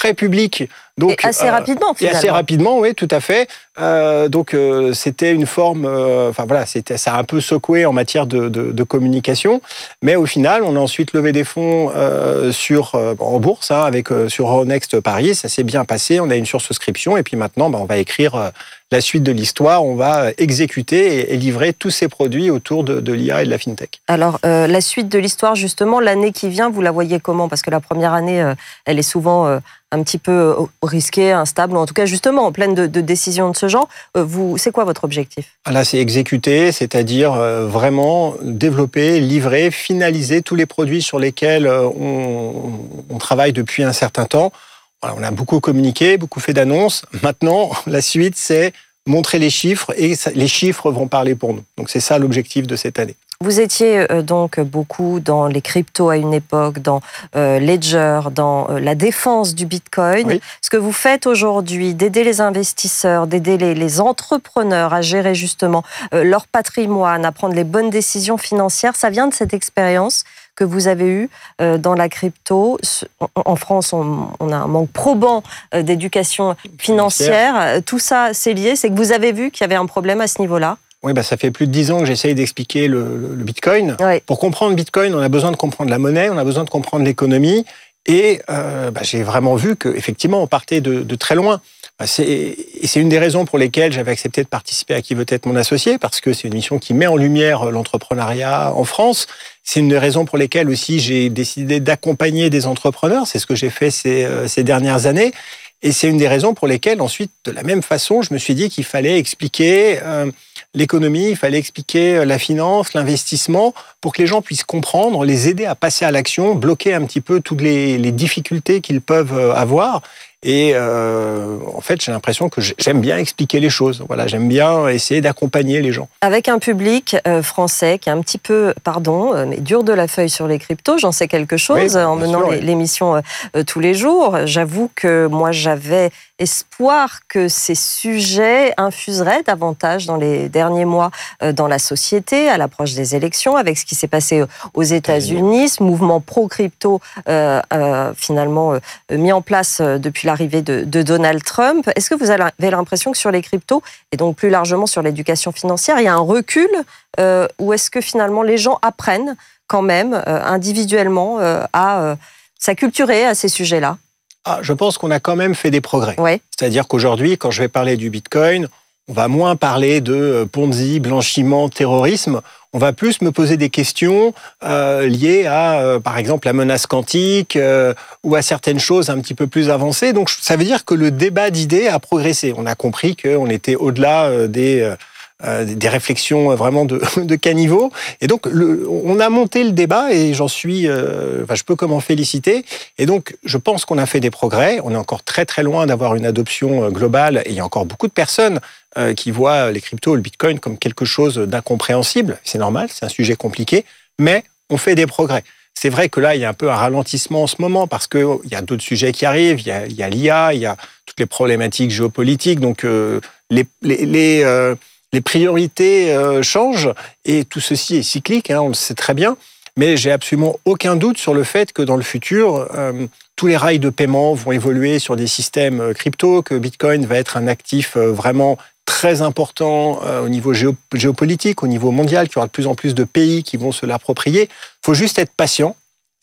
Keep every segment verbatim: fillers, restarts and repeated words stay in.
très public. Donc, et assez euh, rapidement, finalement. Et assez rapidement, oui, tout à fait. Euh, donc, euh, c'était une forme... Euh, enfin, voilà, c'était, ça a un peu secoué en matière de, de, de communication. Mais au final, on a ensuite levé des fonds euh, sur, euh, en bourse, hein, avec, euh, sur Euronext Paris. Ça s'est bien passé. On a une sursouscription. Et puis maintenant, bah, on va écrire euh, la suite de l'histoire. On va exécuter et, et livrer tous ces produits autour de, de l'I A et de la FinTech. Alors, euh, la suite de l'histoire, justement, l'année qui vient, vous la voyez comment? Parce que la première année, euh, elle est souvent... Euh, un petit peu risqué, instable, ou en tout cas justement en pleine de, de décisions de ce genre. Vous, c'est quoi votre objectif? Là, c'est exécuter, c'est-à-dire euh, vraiment développer, livrer, finaliser tous les produits sur lesquels euh, on, on travaille depuis un certain temps. Voilà, on a beaucoup communiqué, beaucoup fait d'annonces. Maintenant, la suite, c'est montrer les chiffres, et ça, les chiffres vont parler pour nous. Donc c'est ça l'objectif de cette année. Vous étiez euh, donc beaucoup dans les cryptos à une époque, dans euh, Ledger, dans euh, la défense du Bitcoin. Oui. Ce que vous faites aujourd'hui, d'aider les investisseurs, d'aider les, les entrepreneurs à gérer justement euh, leur patrimoine, à prendre les bonnes décisions financières, ça vient de cette expérience que vous avez eue euh, dans la crypto. En, en France, on, on a un manque probant euh, d'éducation financière. financière. Tout ça, c'est lié. C'est que vous avez vu qu'il y avait un problème à ce niveau-là? Oui, bah, ça fait plus de dix ans que j'essaye d'expliquer le, le, le Bitcoin. Oui. Pour comprendre Bitcoin, on a besoin de comprendre la monnaie, on a besoin de comprendre l'économie. Et euh, bah, j'ai vraiment vu qu'effectivement, on partait de, de très loin. Bah, c'est, et c'est une des raisons pour lesquelles j'avais accepté de participer à Qui veut être mon associé, parce que c'est une mission qui met en lumière l'entrepreneuriat en France. C'est une des raisons pour lesquelles aussi j'ai décidé d'accompagner des entrepreneurs. C'est ce que j'ai fait ces, euh, ces dernières années. Et c'est une des raisons pour lesquelles, ensuite, de la même façon, je me suis dit qu'il fallait expliquer euh, l'économie, il fallait expliquer la finance, l'investissement, pour que les gens puissent comprendre, les aider à passer à l'action, bloquer un petit peu toutes les, les difficultés qu'ils peuvent avoir. Et euh, en fait, j'ai l'impression que j'aime bien expliquer les choses. Voilà, j'aime bien essayer d'accompagner les gens. Avec un public euh, français qui est un petit peu, pardon, euh, mais dur de la feuille sur les cryptos, j'en sais quelque chose, oui, en menant sûr, les, oui. l'émission euh, tous les jours. J'avoue que moi, j'avais espoir que ces sujets infuseraient davantage dans les derniers mois euh, dans la société, à l'approche des élections, avec ce qui s'est passé aux États-Unis, ce mouvement pro-crypto euh, euh, finalement euh, mis en place euh, depuis l'arrivée de, de Donald Trump. Est-ce que vous avez l'impression que sur les cryptos, et donc plus largement sur l'éducation financière, il y a un recul euh, ou est-ce que finalement les gens apprennent quand même euh, individuellement euh, à euh, s'acculturer à ces sujets-là? Ah, je pense qu'on a quand même fait des progrès. Ouais. C'est-à-dire qu'aujourd'hui, quand je vais parler du Bitcoin, on va moins parler de Ponzi, blanchiment, terrorisme. On va plus me poser des questions euh, liées à, euh, par exemple, la menace quantique euh, ou à certaines choses un petit peu plus avancées. Donc, ça veut dire que le débat d'idées a progressé. On a compris qu'on était au-delà euh, des... Euh, Euh, des réflexions vraiment de, de caniveau. Et donc, le, on a monté le débat et j'en suis... Euh, enfin, je peux que m'en féliciter. Et donc, je pense qu'on a fait des progrès. On est encore très, très loin d'avoir une adoption globale. Et il y a encore beaucoup de personnes euh, qui voient les cryptos, le Bitcoin, comme quelque chose d'incompréhensible. C'est normal, c'est un sujet compliqué. Mais on fait des progrès. C'est vrai que là, il y a un peu un ralentissement en ce moment parce qu'il y a d'autres sujets qui arrivent. Il y a, il y a l'I A, il y a toutes les problématiques géopolitiques. Donc, euh, les... les, les euh, Les priorités euh, changent et tout ceci est cyclique, hein, on le sait très bien. Mais j'ai absolument aucun doute sur le fait que dans le futur, euh, tous les rails de paiement vont évoluer sur des systèmes crypto, que Bitcoin va être un actif euh, vraiment très important euh, au niveau géo- géopolitique, au niveau mondial, qu'il y aura de plus en plus de pays qui vont se l'approprier. Il faut juste être patient.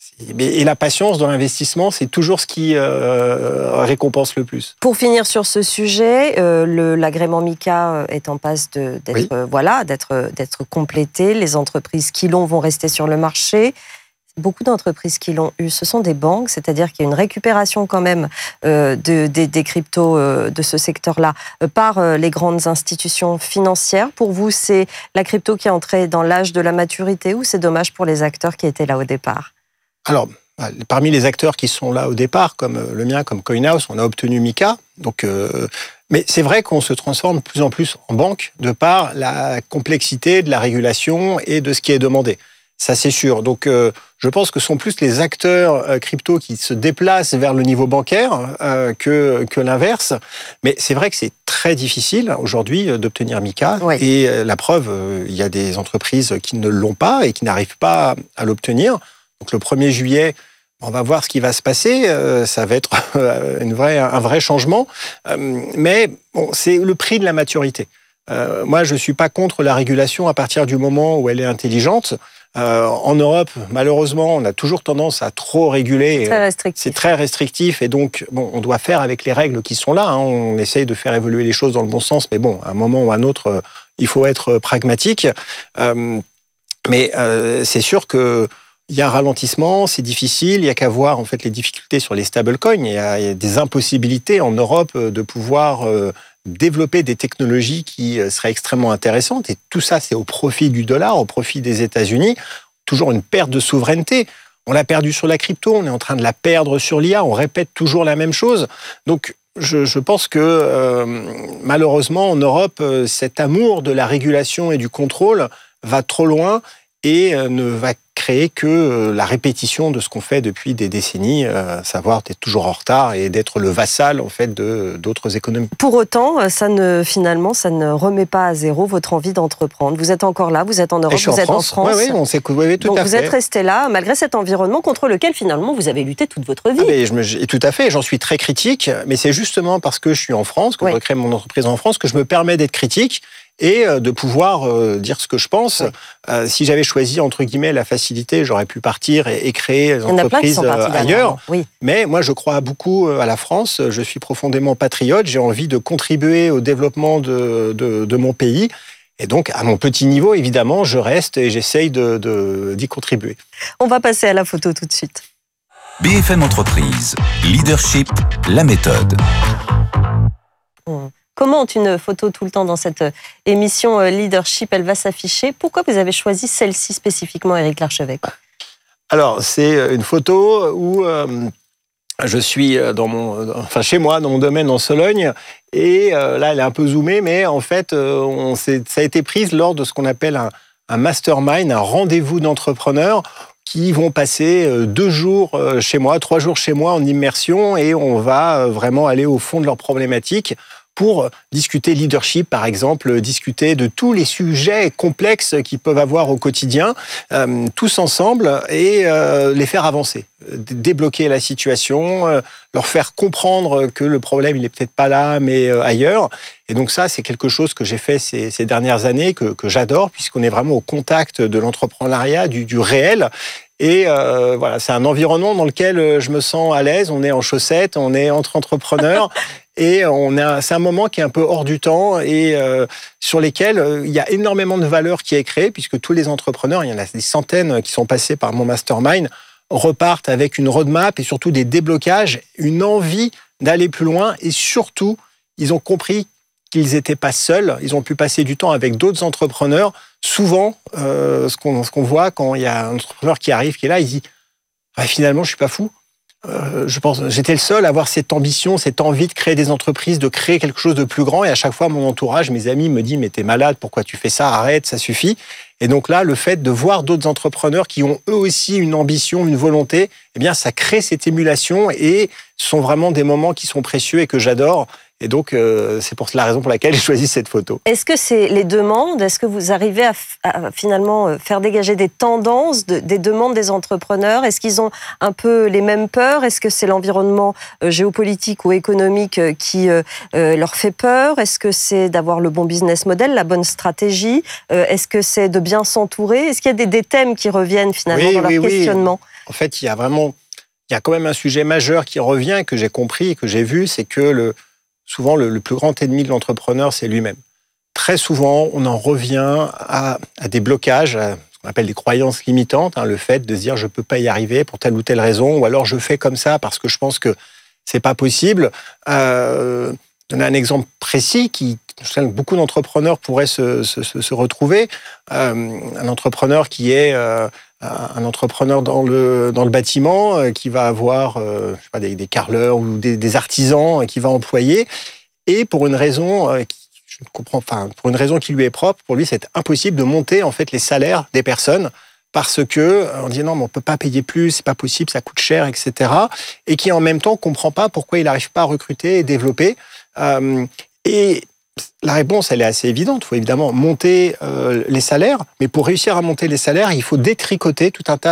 Et la patience dans l'investissement, c'est toujours ce qui euh, récompense le plus. Pour finir sur ce sujet, euh, le, l'agrément MiCA est en passe de, d'être, oui. euh, voilà, d'être, d'être complété. Les entreprises qui l'ont vont rester sur le marché. Beaucoup d'entreprises qui l'ont eu, ce sont des banques, c'est-à-dire qu'il y a une récupération quand même euh, de, de, des cryptos euh, de ce secteur-là euh, par euh, les grandes institutions financières. Pour vous, c'est la crypto qui est entrée dans l'âge de la maturité ou c'est dommage pour les acteurs qui étaient là au départ ? Alors, parmi les acteurs qui sont là au départ, comme le mien, comme CoinHouse, on a obtenu MiCA. Donc, euh, mais c'est vrai qu'on se transforme de plus en plus en banque de par la complexité de la régulation et de ce qui est demandé. Ça, c'est sûr. Donc, euh, je pense que ce sont plus les acteurs euh, crypto qui se déplacent vers le niveau bancaire euh, que, que l'inverse. Mais c'est vrai que c'est très difficile aujourd'hui d'obtenir MiCA. Oui. Et euh, la preuve, euh, il y a des entreprises qui ne l'ont pas et qui n'arrivent pas à l'obtenir. Donc, le premier juillet, On va voir ce qui va se passer. Euh, ça va être une vraie, un vrai changement. Euh, mais bon, c'est le prix de la maturité. Euh, moi, je ne suis pas contre la régulation à partir du moment où elle est intelligente. Euh, en Europe, malheureusement, on a toujours tendance à trop réguler. C'est très restrictif. C'est très restrictif. Et donc, bon, on doit faire avec les règles qui sont là. Hein. On essaye de faire évoluer les choses dans le bon sens. Mais bon, à un moment ou à un autre, euh, il faut être pragmatique. Euh, mais euh, c'est sûr que il y a un ralentissement, c'est difficile, il n'y a qu'à voir en fait les difficultés sur les stablecoins. Il y a, il y a des impossibilités en Europe de pouvoir euh, développer des technologies qui seraient extrêmement intéressantes. Et tout ça, c'est au profit du dollar, au profit des États-Unis. Toujours une perte de souveraineté. On l'a perdu sur la crypto, on est en train de la perdre sur l'I A, on répète toujours la même chose. Donc, je, je pense que euh, malheureusement, en Europe, cet amour de la régulation et du contrôle va trop loin et euh, ne va créer que euh, la répétition de ce qu'on fait depuis des décennies, euh, savoir d'être toujours en retard et d'être le vassal en fait de d'autres économies. Pour autant, ça ne finalement, ça ne remet pas à zéro votre envie d'entreprendre. Vous êtes encore là, vous êtes en Europe, vous en êtes France. en France. Oui, oui, on s'est oui, tout Donc à vous fait. êtes resté là malgré cet environnement contre lequel finalement vous avez lutté toute votre vie. Ah, mais je me, tout à fait, j'en suis très critique, mais c'est justement parce que je suis en France, que oui. je crée mon entreprise en France, que je me permets d'être critique et de pouvoir euh, dire ce que je pense. Oui. Euh, si j'avais choisi, entre guillemets, la facilité, j'aurais pu partir et, et créer des entreprises ailleurs. Oui. Mais moi, je crois beaucoup à la France. Je suis profondément patriote. J'ai envie de contribuer au développement de, de, de mon pays. Et donc, à mon petit niveau, évidemment, je reste et j'essaye de, de, d'y contribuer. On va passer à la photo tout de suite. B F M Entreprise, Leadership, la méthode. Mmh. Commente une photo tout le temps dans cette émission Leadership, elle va s'afficher. Pourquoi vous avez choisi celle-ci spécifiquement, Éric Larchevêque ? Alors, c'est une photo où euh, je suis dans mon, enfin chez moi, dans mon domaine en Sologne, et euh, là, elle est un peu zoomée, mais en fait, euh, on s'est, ça a été prise lors de ce qu'on appelle un, un mastermind, un rendez-vous d'entrepreneurs qui vont passer deux jours chez moi, trois jours chez moi en immersion, et on va vraiment aller au fond de leurs problématiques pour discuter leadership, par exemple, discuter de tous les sujets complexes qu'ils peuvent avoir au quotidien, euh, tous ensemble, et euh, les faire avancer, débloquer la situation, euh, leur faire comprendre que le problème, il est peut-être pas là, mais euh, ailleurs. Et donc ça, c'est quelque chose que j'ai fait ces, ces dernières années, que, que j'adore, puisqu'on est vraiment au contact de l'entrepreneuriat, du, du réel. Et euh, voilà, c'est un environnement dans lequel je me sens à l'aise. On est en chaussettes, on est entre entrepreneurs. Et on a, c'est un moment qui est un peu hors du temps et euh, sur lesquels euh, il y a énormément de valeur qui est créée, puisque tous les entrepreneurs, il y en a des centaines qui sont passés par mon mastermind, repartent avec une roadmap et surtout des déblocages, une envie d'aller plus loin, et surtout, ils ont compris qu'ils n'étaient pas seuls, ils ont pu passer du temps avec d'autres entrepreneurs. Souvent, euh, ce, qu'on, ce qu'on voit quand il y a un entrepreneur qui arrive, qui est là, il dit ah, « finalement, je ne suis pas fou ». Euh, je pense, j'étais le seul à avoir cette ambition, cette envie de créer des entreprises, de créer quelque chose de plus grand. Et à chaque fois, mon entourage, mes amis me disent « mais t'es malade, pourquoi tu fais ça? Arrête, ça suffit ». Et donc là, le fait de voir d'autres entrepreneurs qui ont eux aussi une ambition, une volonté, eh bien, ça crée cette émulation et ce sont vraiment des moments qui sont précieux et que j'adore. Et donc, euh, c'est pour la raison pour laquelle j'ai choisi cette photo. Est-ce que c'est les demandes? Est-ce que vous arrivez à, f- à finalement faire dégager des tendances, de, des demandes des entrepreneurs? Est-ce qu'ils ont un peu les mêmes peurs? Est-ce que c'est l'environnement euh, géopolitique ou économique euh, qui euh, euh, leur fait peur? Est-ce que c'est d'avoir le bon business model, la bonne stratégie? euh, Est-ce que c'est de bien s'entourer? Est-ce qu'il y a des, des thèmes qui reviennent finalement oui, dans oui, leur oui. questionnement? En fait, il y a vraiment, il y a quand même un sujet majeur qui revient, que j'ai compris et que j'ai vu, c'est que le souvent, le, le plus grand ennemi de l'entrepreneur, c'est lui-même. Très souvent, on en revient à, à des blocages, à ce qu'on appelle des croyances limitantes, hein, le fait de se dire « je ne peux pas y arriver pour telle ou telle raison » ou alors « je fais comme ça parce que je pense que ce n'est pas possible euh, ». Je donne un exemple précis qui, beaucoup d'entrepreneurs pourraient se, se, se retrouver. Euh, un entrepreneur qui est... Euh, un entrepreneur dans le, dans le bâtiment euh, qui va avoir euh, je sais pas, des, des carreleurs ou des, des artisans euh, qui va employer, et pour une raison euh, qui, je comprends, enfin, pour une raison qui lui est propre, pour lui c'est impossible de monter en fait les salaires des personnes parce que on dit non mais on peut pas payer plus, c'est pas possible, ça coûte cher, et cetera. Et qui en même temps comprend pas pourquoi il n'arrive pas à recruter et développer. Euh, et la réponse, elle est assez évidente. Il faut évidemment monter euh, les salaires, mais pour réussir à monter les salaires, il faut détricoter tout un tas de,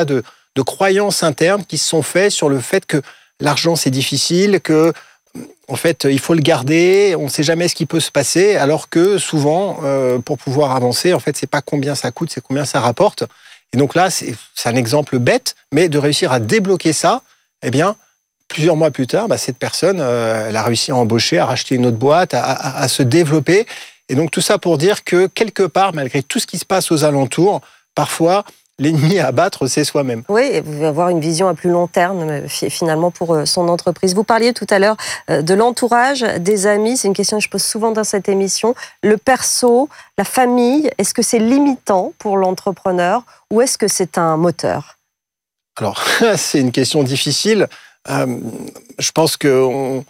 de croyances internes qui se sont faites sur le fait que l'argent, c'est difficile, que en fait, il faut le garder, on ne sait jamais ce qui peut se passer, alors que souvent, euh, pour pouvoir avancer, en fait, c'est pas combien ça coûte, c'est combien ça rapporte. Et donc là, c'est, c'est un exemple bête, mais de réussir à débloquer ça, eh bien, plusieurs mois plus tard, bah, cette personne, euh, elle a réussi à embaucher, à racheter une autre boîte, à, à, à se développer. Et donc tout ça pour dire que quelque part, malgré tout ce qui se passe aux alentours, parfois, l'ennemi à abattre, c'est soi-même. Oui, et vous pouvez avoir une vision à plus long terme, finalement, pour son entreprise. Vous parliez tout à l'heure de l'entourage, des amis. C'est une question que je pose souvent dans cette émission. Le perso, la famille, est-ce que c'est limitant pour l'entrepreneur ou est-ce que c'est un moteur ? Alors, c'est une question difficile. Euh, je pense qu'on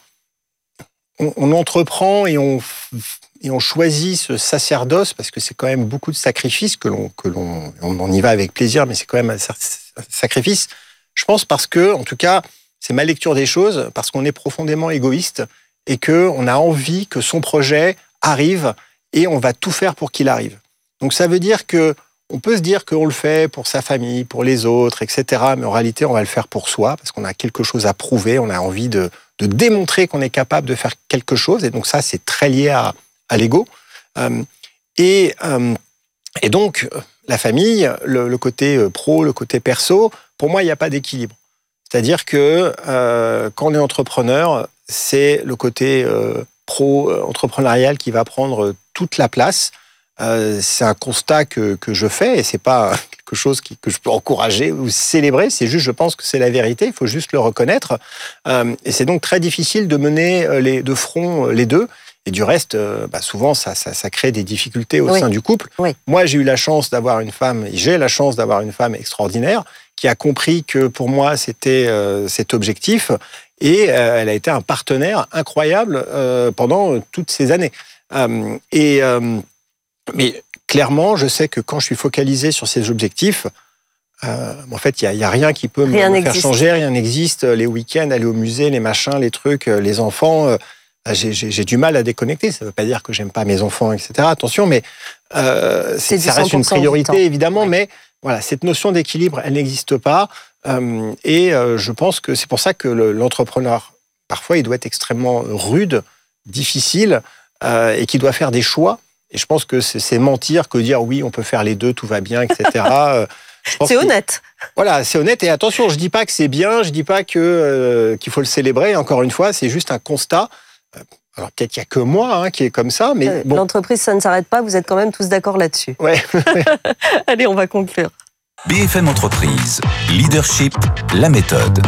on, on entreprend et on... Et on choisit ce sacerdoce parce que c'est quand même beaucoup de sacrifices que l'on, que l'on, on y va avec plaisir, mais c'est quand même un sacrifice. Je pense parce que, en tout cas, c'est ma lecture des choses, parce qu'on est profondément égoïste et qu'on a envie que son projet arrive et on va tout faire pour qu'il arrive. Donc ça veut dire que on peut se dire qu'on le fait pour sa famille, pour les autres, et cetera. Mais en réalité, on va le faire pour soi parce qu'on a quelque chose à prouver, on a envie de, de démontrer qu'on est capable de faire quelque chose. Et donc ça, c'est très lié à à l'ego. Euh, et, euh, et donc, la famille, le, le côté pro, le côté perso, pour moi, il n'y a pas d'équilibre. C'est-à-dire que euh, quand on est entrepreneur, c'est le côté euh, pro-entrepreneurial qui va prendre toute la place. Euh, c'est un constat que, que je fais et c'est pas quelque chose qui, que je peux encourager ou célébrer. C'est juste, je pense que c'est la vérité. Il faut juste le reconnaître. Euh, et c'est donc très difficile de mener les, de front les deux. Et du reste, bah souvent, ça, ça, ça crée des difficultés au oui. sein du couple. Oui. Moi, j'ai eu la chance d'avoir une femme, j'ai la chance d'avoir une femme extraordinaire qui a compris que pour moi, c'était euh, cet objectif. Et euh, elle a été un partenaire incroyable euh, pendant toutes ces années. Euh, et, euh, mais clairement, je sais que quand je suis focalisé sur ces objectifs, euh, en fait, il n'y a, a rien qui peut rien me faire changer, rien n'existe. Les week-ends, aller au musée, les machins, les trucs, les enfants... Euh, J'ai, j'ai, j'ai du mal à déconnecter. Ça ne veut pas dire que j'aime pas mes enfants, et cetera. Attention, mais euh, c'est, ça reste une priorité, évidemment. Ouais. Mais voilà, cette notion d'équilibre, elle n'existe pas. Euh, et euh, je pense que c'est pour ça que le, l'entrepreneur, parfois, il doit être extrêmement rude, difficile, euh, et qu'il doit faire des choix. Et je pense que c'est, c'est mentir que dire oui, on peut faire les deux, tout va bien, et cetera. C'est honnête. Voilà, c'est honnête. Et attention, je dis pas que c'est bien, je dis pas que euh, qu'il faut le célébrer. Encore une fois, c'est juste un constat. Alors peut-être qu'il n'y a que moi hein, qui est comme ça, mais euh, bon. L'entreprise, ça ne s'arrête pas, vous êtes quand même tous d'accord là-dessus. Ouais. Allez, on va conclure. B F M Entreprise, Leadership, la méthode.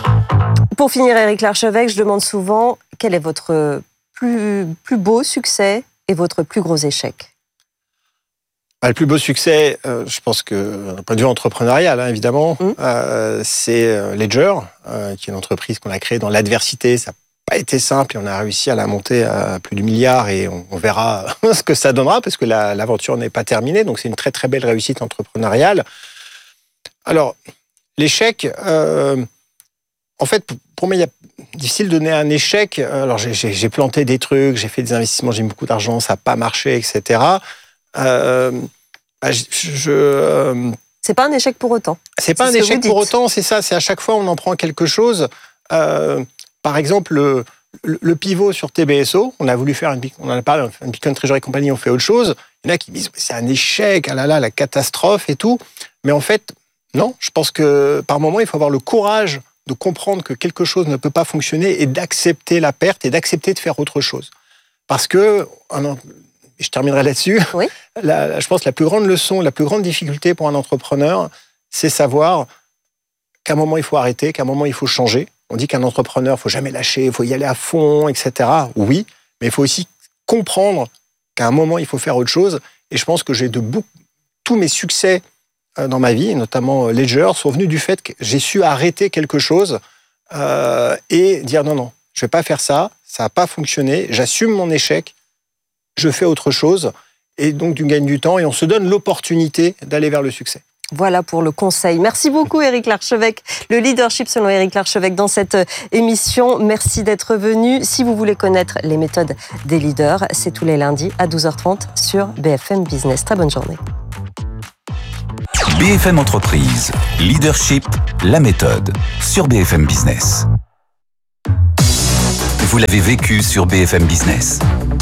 Pour finir, Éric Larchevêque, je demande souvent quel est votre plus, plus beau succès et votre plus gros échec. Le plus beau succès, euh, je pense que d'un point de vue entrepreneurial, hein, évidemment, mmh. euh, c'est Ledger, euh, qui est une entreprise qu'on a créée dans l'adversité. Ça n'a pas été simple et on a réussi à la monter à plus du milliard et on, on verra ce que ça donnera parce que la, l'aventure n'est pas terminée. Donc c'est une très très belle réussite entrepreneuriale. Alors l'échec, euh, en fait, pour moi, il est difficile de donner un échec. Alors j'ai, j'ai, j'ai planté des trucs, j'ai fait des investissements, j'ai mis beaucoup d'argent, ça n'a pas marché, et cetera. Euh, bah, je, je euh, c'est pas un échec pour autant. C'est pas c'est un échec pour autant, c'est ça. C'est à chaque fois on en prend quelque chose. Euh, par exemple, le, le, le pivot sur T B S O, on a voulu faire une, on en a parlé, une Bitcoin Treasury Company, on fait autre chose. Il y en a qui disent c'est un échec, ah là là, la catastrophe et tout. Mais en fait, non. Je pense que par moment il faut avoir le courage de comprendre que quelque chose ne peut pas fonctionner et d'accepter la perte et d'accepter de faire autre chose. Parce que je terminerai là-dessus. Oui. La, je pense que la plus grande leçon, la plus grande difficulté pour un entrepreneur, c'est savoir qu'à un moment, il faut arrêter, qu'à un moment, il faut changer. On dit qu'un entrepreneur, il ne faut jamais lâcher, il faut y aller à fond, et cetera. Oui, mais il faut aussi comprendre qu'à un moment, il faut faire autre chose. Et je pense que j'ai de beaucoup, tous mes succès dans ma vie, notamment Ledger, sont venus du fait que j'ai su arrêter quelque chose euh, et dire non, non, je ne vais pas faire ça, ça n'a pas fonctionné, j'assume mon échec, je fais autre chose, et donc tu gagnes du temps, et on se donne l'opportunité d'aller vers le succès. Voilà pour le conseil. Merci beaucoup Éric Larchevêque, le leadership selon Éric Larchevêque dans cette émission. Merci d'être venu. Si vous voulez connaître les méthodes des leaders, c'est tous les lundis à douze heures trente sur B F M Business. Très bonne journée. B F M Entreprise, Leadership, la méthode, sur B F M Business. Vous l'avez vécu sur B F M Business.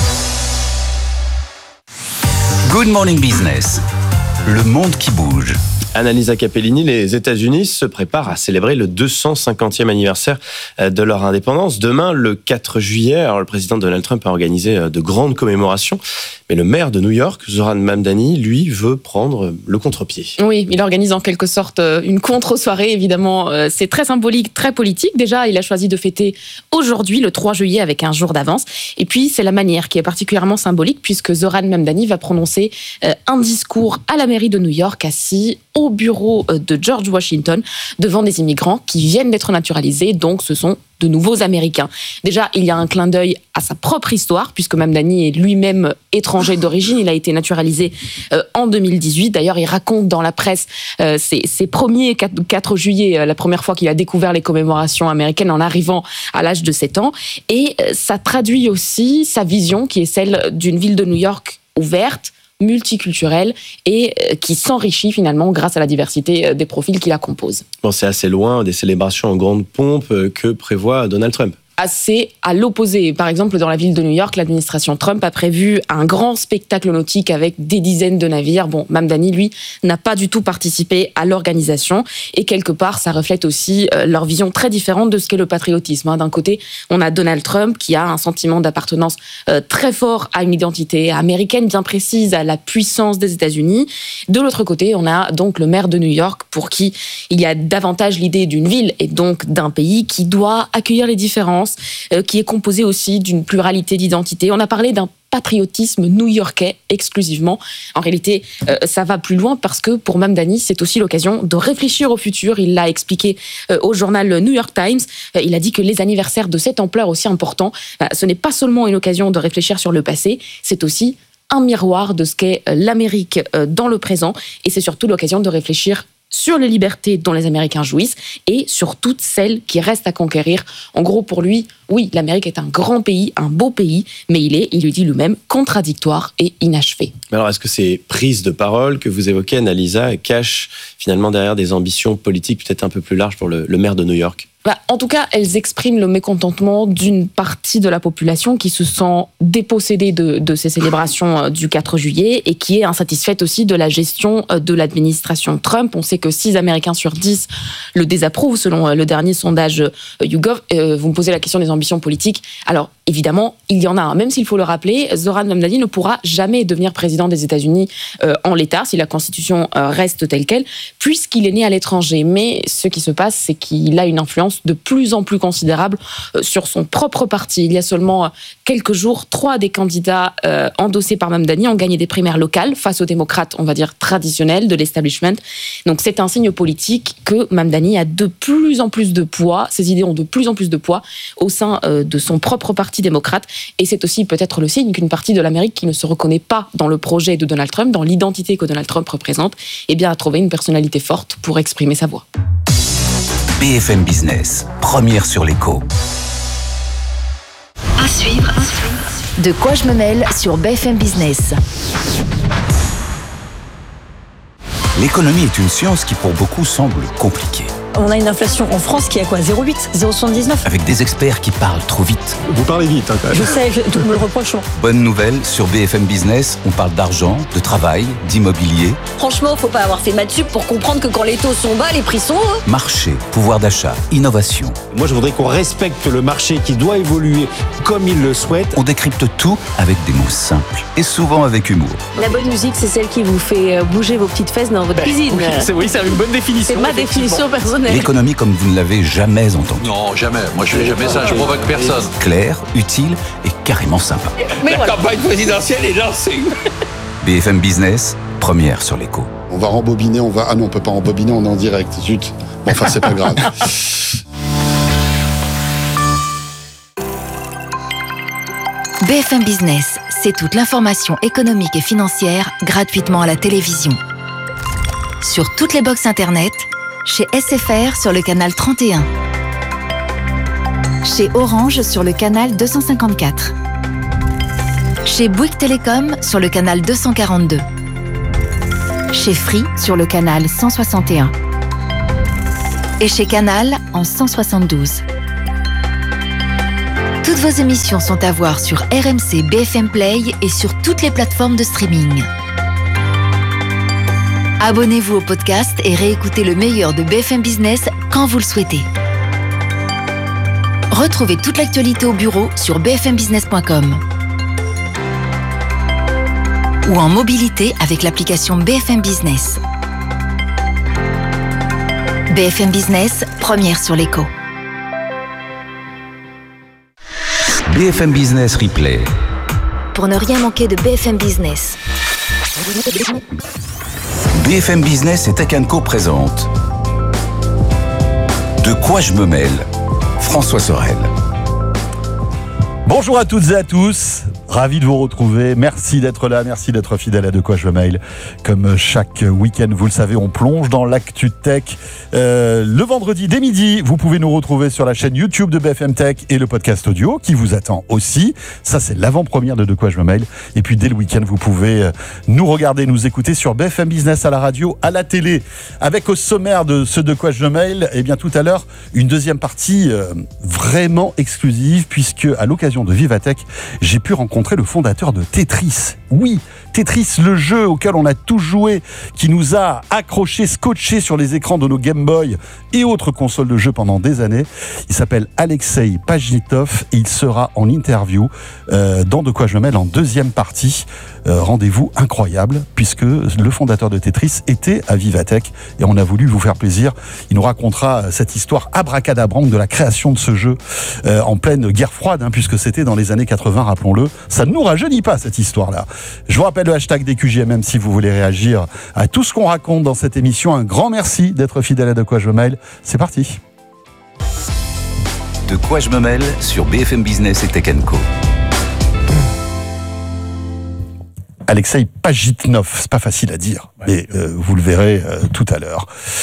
Good Morning Business, le monde qui bouge. Annalisa Capellini, les États-Unis se préparent à célébrer le deux cent cinquantième anniversaire de leur indépendance. Demain, le quatre juillet, alors le président Donald Trump a organisé de grandes commémorations, mais le maire de New York, Zoran Mamdani, lui, veut prendre le contre-pied. Oui, il organise en quelque sorte une contre-soirée, évidemment. C'est très symbolique, très politique. Déjà, il a choisi de fêter aujourd'hui, le trois juillet, avec un jour d'avance. Et puis, c'est la manière qui est particulièrement symbolique, puisque Zoran Mamdani va prononcer un discours à la mairie de New York, assis au bureau de George Washington, devant des immigrants qui viennent d'être naturalisés, donc ce sont de nouveaux Américains. Déjà, il y a un clin d'œil à sa propre histoire, puisque Mamdani est lui-même étranger d'origine. Il a été naturalisé euh, en deux mille dix-huit. D'ailleurs, il raconte dans la presse euh, ses, ses premiers quatre juillet, euh, la première fois qu'il a découvert les commémorations américaines en arrivant à l'âge de sept ans. Et euh, ça traduit aussi sa vision, qui est celle d'une ville de New York ouverte, multiculturelle et qui s'enrichit finalement grâce à la diversité des profils qui la composent. Bon, c'est assez loin des célébrations en grande pompe que prévoit Donald Trump. Assez à l'opposé. Par exemple, dans la ville de New York, l'administration Trump a prévu un grand spectacle nautique avec des dizaines de navires. Bon, Mamdani, lui, n'a pas du tout participé à l'organisation. Et quelque part, ça reflète aussi euh, leur vision très différente de ce qu'est le patriotisme. Hein. D'un côté, on a Donald Trump qui a un sentiment d'appartenance euh, très fort à une identité américaine bien précise, à la puissance des États-Unis. De l'autre côté, on a donc le maire de New York pour qui il y a davantage l'idée d'une ville et donc d'un pays qui doit accueillir les différences, qui est composé aussi d'une pluralité d'identités. On a parlé d'un patriotisme new-yorkais exclusivement. En réalité, euh, ça va plus loin parce que pour Mamdani, c'est aussi l'occasion de réfléchir au futur. Il l'a expliqué euh, au journal New York Times. Euh, il a dit que les anniversaires de cette ampleur aussi importants, euh, ce n'est pas seulement une occasion de réfléchir sur le passé, c'est aussi un miroir de ce qu'est l'Amérique euh, dans le présent. Et c'est surtout l'occasion de réfléchir sur les libertés dont les Américains jouissent et sur toutes celles qui restent à conquérir. En gros, pour lui, oui, l'Amérique est un grand pays, un beau pays, mais il est, il le dit lui-même, contradictoire et inachevé. Alors, est-ce que ces prises de parole que vous évoquez, Annalisa, cachent finalement derrière des ambitions politiques peut-être un peu plus larges pour le, le maire de New York ? Bah, en tout cas, elles expriment le mécontentement d'une partie de la population qui se sent dépossédée de, de ces célébrations du quatre juillet et qui est insatisfaite aussi de la gestion de l'administration Trump. On sait que six Américains sur dix le désapprouvent, selon le dernier sondage YouGov. Euh, vous me posez la question des ambitions politiques. Alors, évidemment, il y en a un. Même s'il faut le rappeler, Zoran Mamdani ne pourra jamais devenir président des États-Unis euh, en l'état, si la Constitution euh, reste telle qu'elle, puisqu'il est né à l'étranger. Mais ce qui se passe, c'est qu'il a une influence de plus en plus considérable euh, sur son propre parti. Il y a seulement euh, quelques jours, trois des candidats euh, endossés par Mamdani ont gagné des primaires locales face aux démocrates, on va dire, traditionnels de l'establishment. Donc c'est un signe politique que Mamdani a de plus en plus de poids, ses idées ont de plus en plus de poids au sein euh, de son propre parti démocrate. Et c'est aussi peut-être le signe qu'une partie de l'Amérique qui ne se reconnaît pas dans le projet de Donald Trump, dans l'identité que Donald Trump représente, eh bien, a trouvé une personnalité forte pour exprimer sa voix. B F M Business, première sur l'écho. À suivre. De quoi je me mêle sur B F M Business. L'économie est une science qui pour beaucoup semble compliquée. On a une inflation en France qui est à quoi zéro virgule huit, zéro virgule soixante-dix-neuf. Avec des experts qui parlent trop vite. Vous parlez vite, hein, quand même. Je sais, je, tout me le reproche. Bonne nouvelle, sur B F M Business, on parle d'argent, de travail, d'immobilier. Franchement, faut pas avoir fait maths sup pour comprendre que quand les taux sont bas, les prix sont hauts. Marché, pouvoir d'achat, innovation. Moi, je voudrais qu'on respecte le marché qui doit évoluer comme il le souhaite. On décrypte tout avec des mots simples et souvent avec humour. La bonne musique, c'est celle qui vous fait bouger vos petites fesses dans votre cuisine. Oui, c'est, oui, c'est une bonne définition. C'est ma définition personnelle. L'économie comme vous ne l'avez jamais entendue. Non, jamais. Moi, je fais jamais ça. Je provoque personne. Claire, utile et carrément sympa. Mais la voilà. Campagne présidentielle est lancée. B F M Business, première sur l'écho. On va rembobiner, on va... Ah non, on peut pas rembobiner, on est en direct. Zut. Bon, enfin, c'est pas grave. B F M Business, c'est toute l'information économique et financière gratuitement à la télévision. Sur toutes les box internet, chez S F R sur le canal trente et un, chez Orange sur le canal deux cent cinquante-quatre, chez Bouygues Télécom sur le canal deux cent quarante-deux, Chez Free sur le canal cent soixante et un. Et chez Canal en cent soixante-douze. Toutes vos émissions sont à voir sur R M C B F M Play et sur toutes les plateformes de streaming. Abonnez-vous au podcast et réécoutez le meilleur de B F M Business quand vous le souhaitez. Retrouvez toute l'actualité au bureau sur b f m business point com ou en mobilité avec l'application B F M Business. B F M Business, première sur l'écho. B F M Business Replay. Pour ne rien manquer de B F M Business. B F M Business et Tech and Co présente De quoi je me mêle? François Sorel. Bonjour à toutes et à tous. Ravi de vous retrouver. Merci d'être là. Merci d'être fidèle à De quoi je me mêle. Comme chaque week-end, vous le savez, on plonge dans l'actu tech. Euh, le vendredi dès midi, vous pouvez nous retrouver sur la chaîne YouTube de B F M Tech et le podcast audio qui vous attend aussi. Ça, c'est l'avant-première de De quoi je me mêle. Et puis, dès le week-end, vous pouvez nous regarder, nous écouter sur B F M Business à la radio, à la télé. Avec au sommaire de ce De quoi je me mêle, eh bien, tout à l'heure, une deuxième partie euh, vraiment exclusive puisque, à l'occasion de Vivatech, j'ai pu rencontrer le fondateur de Tetris. Oui, Tetris, le jeu auquel on a tous joué, qui nous a accrochés, scotchés sur les écrans de nos Game Boy et autres consoles de jeux pendant des années. Il s'appelle Alexei Pajitnov et il sera en interview euh, dans De quoi je me mêle en deuxième partie. Euh, rendez-vous incroyable puisque le fondateur de Tetris était à Vivatech et on a voulu vous faire plaisir. Il nous racontera cette histoire abracadabrante de la création de ce jeu euh, en pleine guerre froide, hein, puisque c'était dans les années quatre-vingts, rappelons-le. Ça ne nous rajeunit pas cette histoire-là. Je vous rappelle le hashtag D Q J M M si vous voulez réagir à tout ce qu'on raconte dans cette émission. Un grand merci d'être fidèle à De quoi je me mêle. C'est parti. De quoi je me mêle sur B F M Business et Tech and Co. Alexei Pajitnov, c'est pas facile à dire, mais euh, vous le verrez euh, tout à l'heure.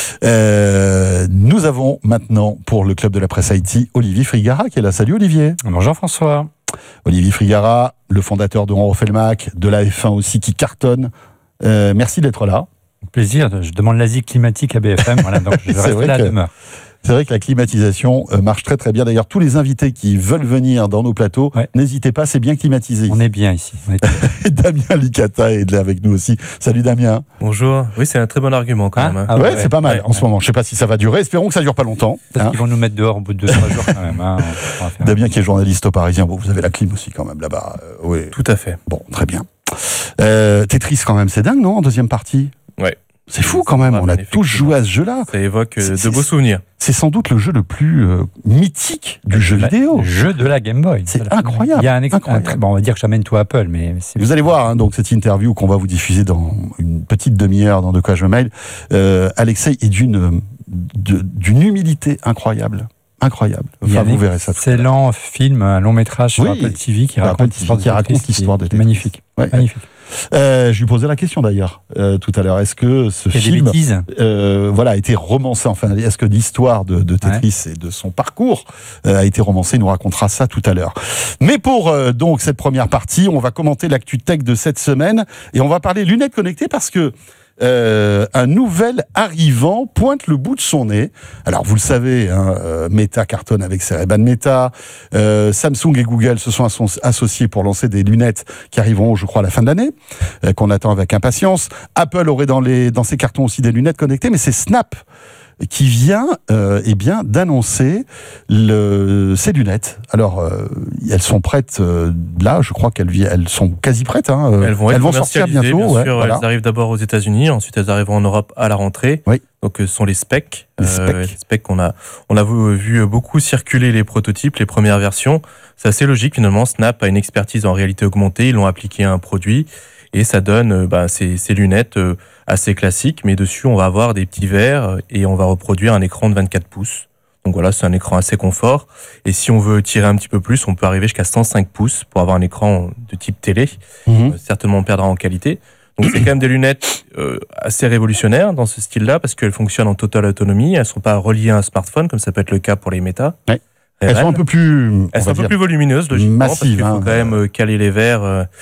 Euh, nous avons maintenant, pour le Club de la Presse Haïti, Olivier Frigara qui est là. Salut Olivier. Bonjour François. Olivier Frigara, le fondateur de On refait le Mac, de la F un aussi qui cartonne. Euh, merci d'être là. Plaisir, je demande l'asile climatique à B F M, voilà, donc je reste là à demeure. C'est vrai que la climatisation marche très très bien. D'ailleurs, tous les invités qui veulent venir dans nos plateaux, ouais. n'hésitez pas, c'est bien climatisé. On est bien ici. Et Damien Licata est là avec nous aussi. Salut Damien. Bonjour. Oui, c'est un très bon argument quand ah, même. Hein. Ah ouais, ouais, c'est pas mal ouais, en ouais. ce moment. Je sais pas si ça va durer. Espérons que ça dure pas longtemps. Parce hein. qu'ils vont nous mettre dehors au bout de deux trois jours quand même. Hein. Damien qui est journaliste au Parisien. Bon, vous avez la clim aussi quand même là-bas. Euh, oui. Tout à fait. Bon, très bien. Euh, Tetris quand même, c'est dingue, non, en deuxième partie? Ouais. C'est fou quand même, on a tous joué à ce jeu-là. Ça évoque euh, de beaux souvenirs. C'est sans doute le jeu le plus euh, mythique du jeu la, vidéo. Le jeu de la Game Boy. C'est incroyable. Il y a un incroyable. Bon, on va dire que j'amène tout Apple, mais... C'est... Vous allez voir, hein, donc cette interview qu'on va vous diffuser dans une petite demi-heure dans De quoi je me mêle, euh, Alexei est d'une, de, d'une humilité incroyable. Incroyable. Enfin, vous verrez ça. Excellent film, un long métrage sur oui, Apple T V qui raconte l'histoire, qui raconte l'histoire de Tetris. Magnifique. Ouais. Magnifique. Euh, je lui posais la question d'ailleurs euh, tout à l'heure. Est-ce que ce film, euh, voilà, a été romancé? Enfin, est-ce que l'histoire de, de Tetris ouais. et de son parcours euh, a été romancée? Il nous racontera ça tout à l'heure. Mais pour euh, donc cette première partie, on va commenter l'actu tech de cette semaine et on va parler lunettes connectées parce que Euh, un nouvel arrivant pointe le bout de son nez. Alors vous le savez, hein, euh, Meta cartonne avec ses Ray-Ban Meta. Euh, Samsung et Google se sont asso- associés pour lancer des lunettes qui arriveront, je crois, à la fin de l'année, euh, qu'on attend avec impatience. Apple aurait dans les dans ses cartons aussi des lunettes connectées, mais c'est Snap qui vient euh, eh bien d'annoncer le, ces lunettes. Alors euh, elles sont prêtes euh, là, je crois qu'elles elles sont quasi prêtes. Hein, elles vont, elles être vont sortir bientôt. Bien ouais, sûr, voilà. Elles arrivent d'abord aux États-Unis, ensuite elles arriveront en Europe à la rentrée. Oui. Donc ce sont les specs. Les specs. Euh, les specs qu'on a, on a vu beaucoup circuler les prototypes, les premières versions. C'est assez logique finalement. Snap a une expertise en réalité augmentée. Ils l'ont appliqué à un produit. Et ça donne bah, ces, ces lunettes euh, assez classiques, mais dessus on va avoir des petits verres et on va reproduire un écran de vingt-quatre pouces. Donc voilà, c'est un écran assez confort. Et si on veut tirer un petit peu plus, on peut arriver jusqu'à cent cinq pouces pour avoir un écran de type télé. Mmh. Euh, certainement on perdra en qualité. Donc c'est quand même des lunettes euh, assez révolutionnaires dans ce style-là parce qu'elles fonctionnent en totale autonomie. Elles sont pas reliées à un smartphone comme ça peut être le cas pour les Meta. Ouais. Elles sont un peu plus, elles sont un peu plus volumineuses logiquement massives, parce qu'il faut hein, quand même caler les verres. Euh,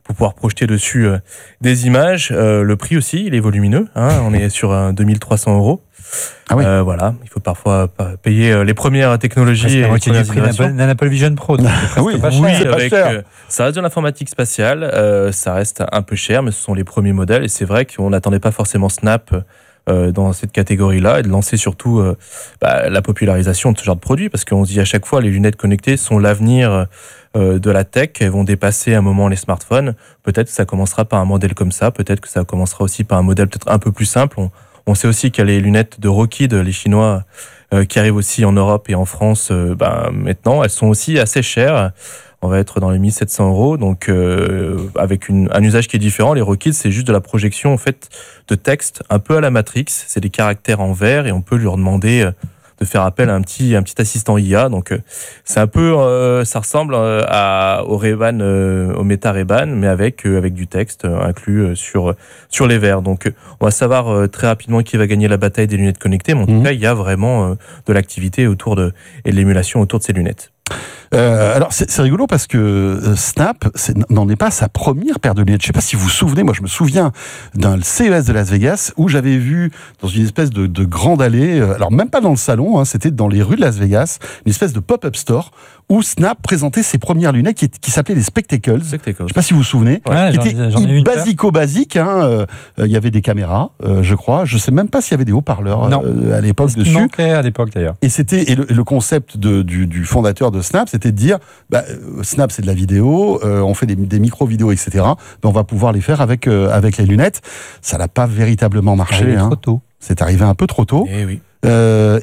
pour pouvoir projeter dessus euh, des images. Euh, le prix aussi, il est volumineux. Hein, on est sur un deux mille trois cents euros. Ah oui. euh, voilà, il faut parfois payer les premières technologies. Parce que c'est le prix d'un Apple Vision Pro. Donc c'est oui, pas oui, cher. avec, euh, ça reste de l'informatique spatiale, euh, ça reste un peu cher, mais ce sont les premiers modèles. Et c'est vrai qu'on n'attendait pas forcément Snap euh, dans cette catégorie-là et de lancer surtout euh, bah, la popularisation de ce genre de produit, parce qu'on se dit à chaque fois les lunettes connectées sont l'avenir euh, de la tech, elles vont dépasser à un moment les smartphones. Peut-être que ça commencera par un modèle comme ça, peut-être que ça commencera aussi par un modèle peut-être un peu plus simple. On, On sait aussi qu'il y a les lunettes de Rockheed, les Chinois, euh, qui arrivent aussi en Europe et en France euh, ben, maintenant. Elles sont aussi assez chères. On va être dans les mille sept cents euros. Donc, euh, avec une, un usage qui est différent. Les Rockheed, c'est juste de la projection en fait, de texte un peu à la Matrix. C'est des caractères en vert et on peut leur demander euh, de faire appel à un petit, un petit assistant I A. Donc, euh, c'est un peu, euh, ça ressemble euh, à, au Ray-Ban, euh, au Meta Ray-Ban, mais avec, euh, avec du texte euh, inclus euh, sur, sur les verres. Donc, euh, on va savoir euh, très rapidement qui va gagner la bataille des lunettes connectées, mais en mmh. tout cas, il y a vraiment euh, de l'activité autour de, et de l'émulation autour de ces lunettes. Euh, alors c'est, c'est rigolo parce que euh, Snap c'est, n'en est pas sa première paire de lunettes. Je sais pas si vous vous souvenez, moi je me souviens d'un C E S de Las Vegas où j'avais vu dans une espèce de, de grande allée, euh, alors même pas dans le salon, hein, c'était dans les rues de Las Vegas, une espèce de pop-up store où Snap présentait ses premières lunettes qui, qui s'appelaient les Spectacles. Spectacles. Je sais pas si vous vous souvenez, ouais, qui j'en, étaient j'en ai une basico-basique. Il hein, euh, euh, y avait des caméras, euh, je crois. Je sais même pas s'il y avait des haut-parleurs euh, à l'époque dessus. Non, à l'époque d'ailleurs. Et c'était et le, et le concept de, du, du fondateur de Snap, c'était de dire bah, Snap c'est de la vidéo, euh, on fait des, des micro-vidéos, et cetera. Ben, on va pouvoir les faire avec euh, avec les lunettes. Ça n'a pas véritablement marché. Hein. Trop tôt. C'est arrivé un peu trop tôt. Eh oui. Euh,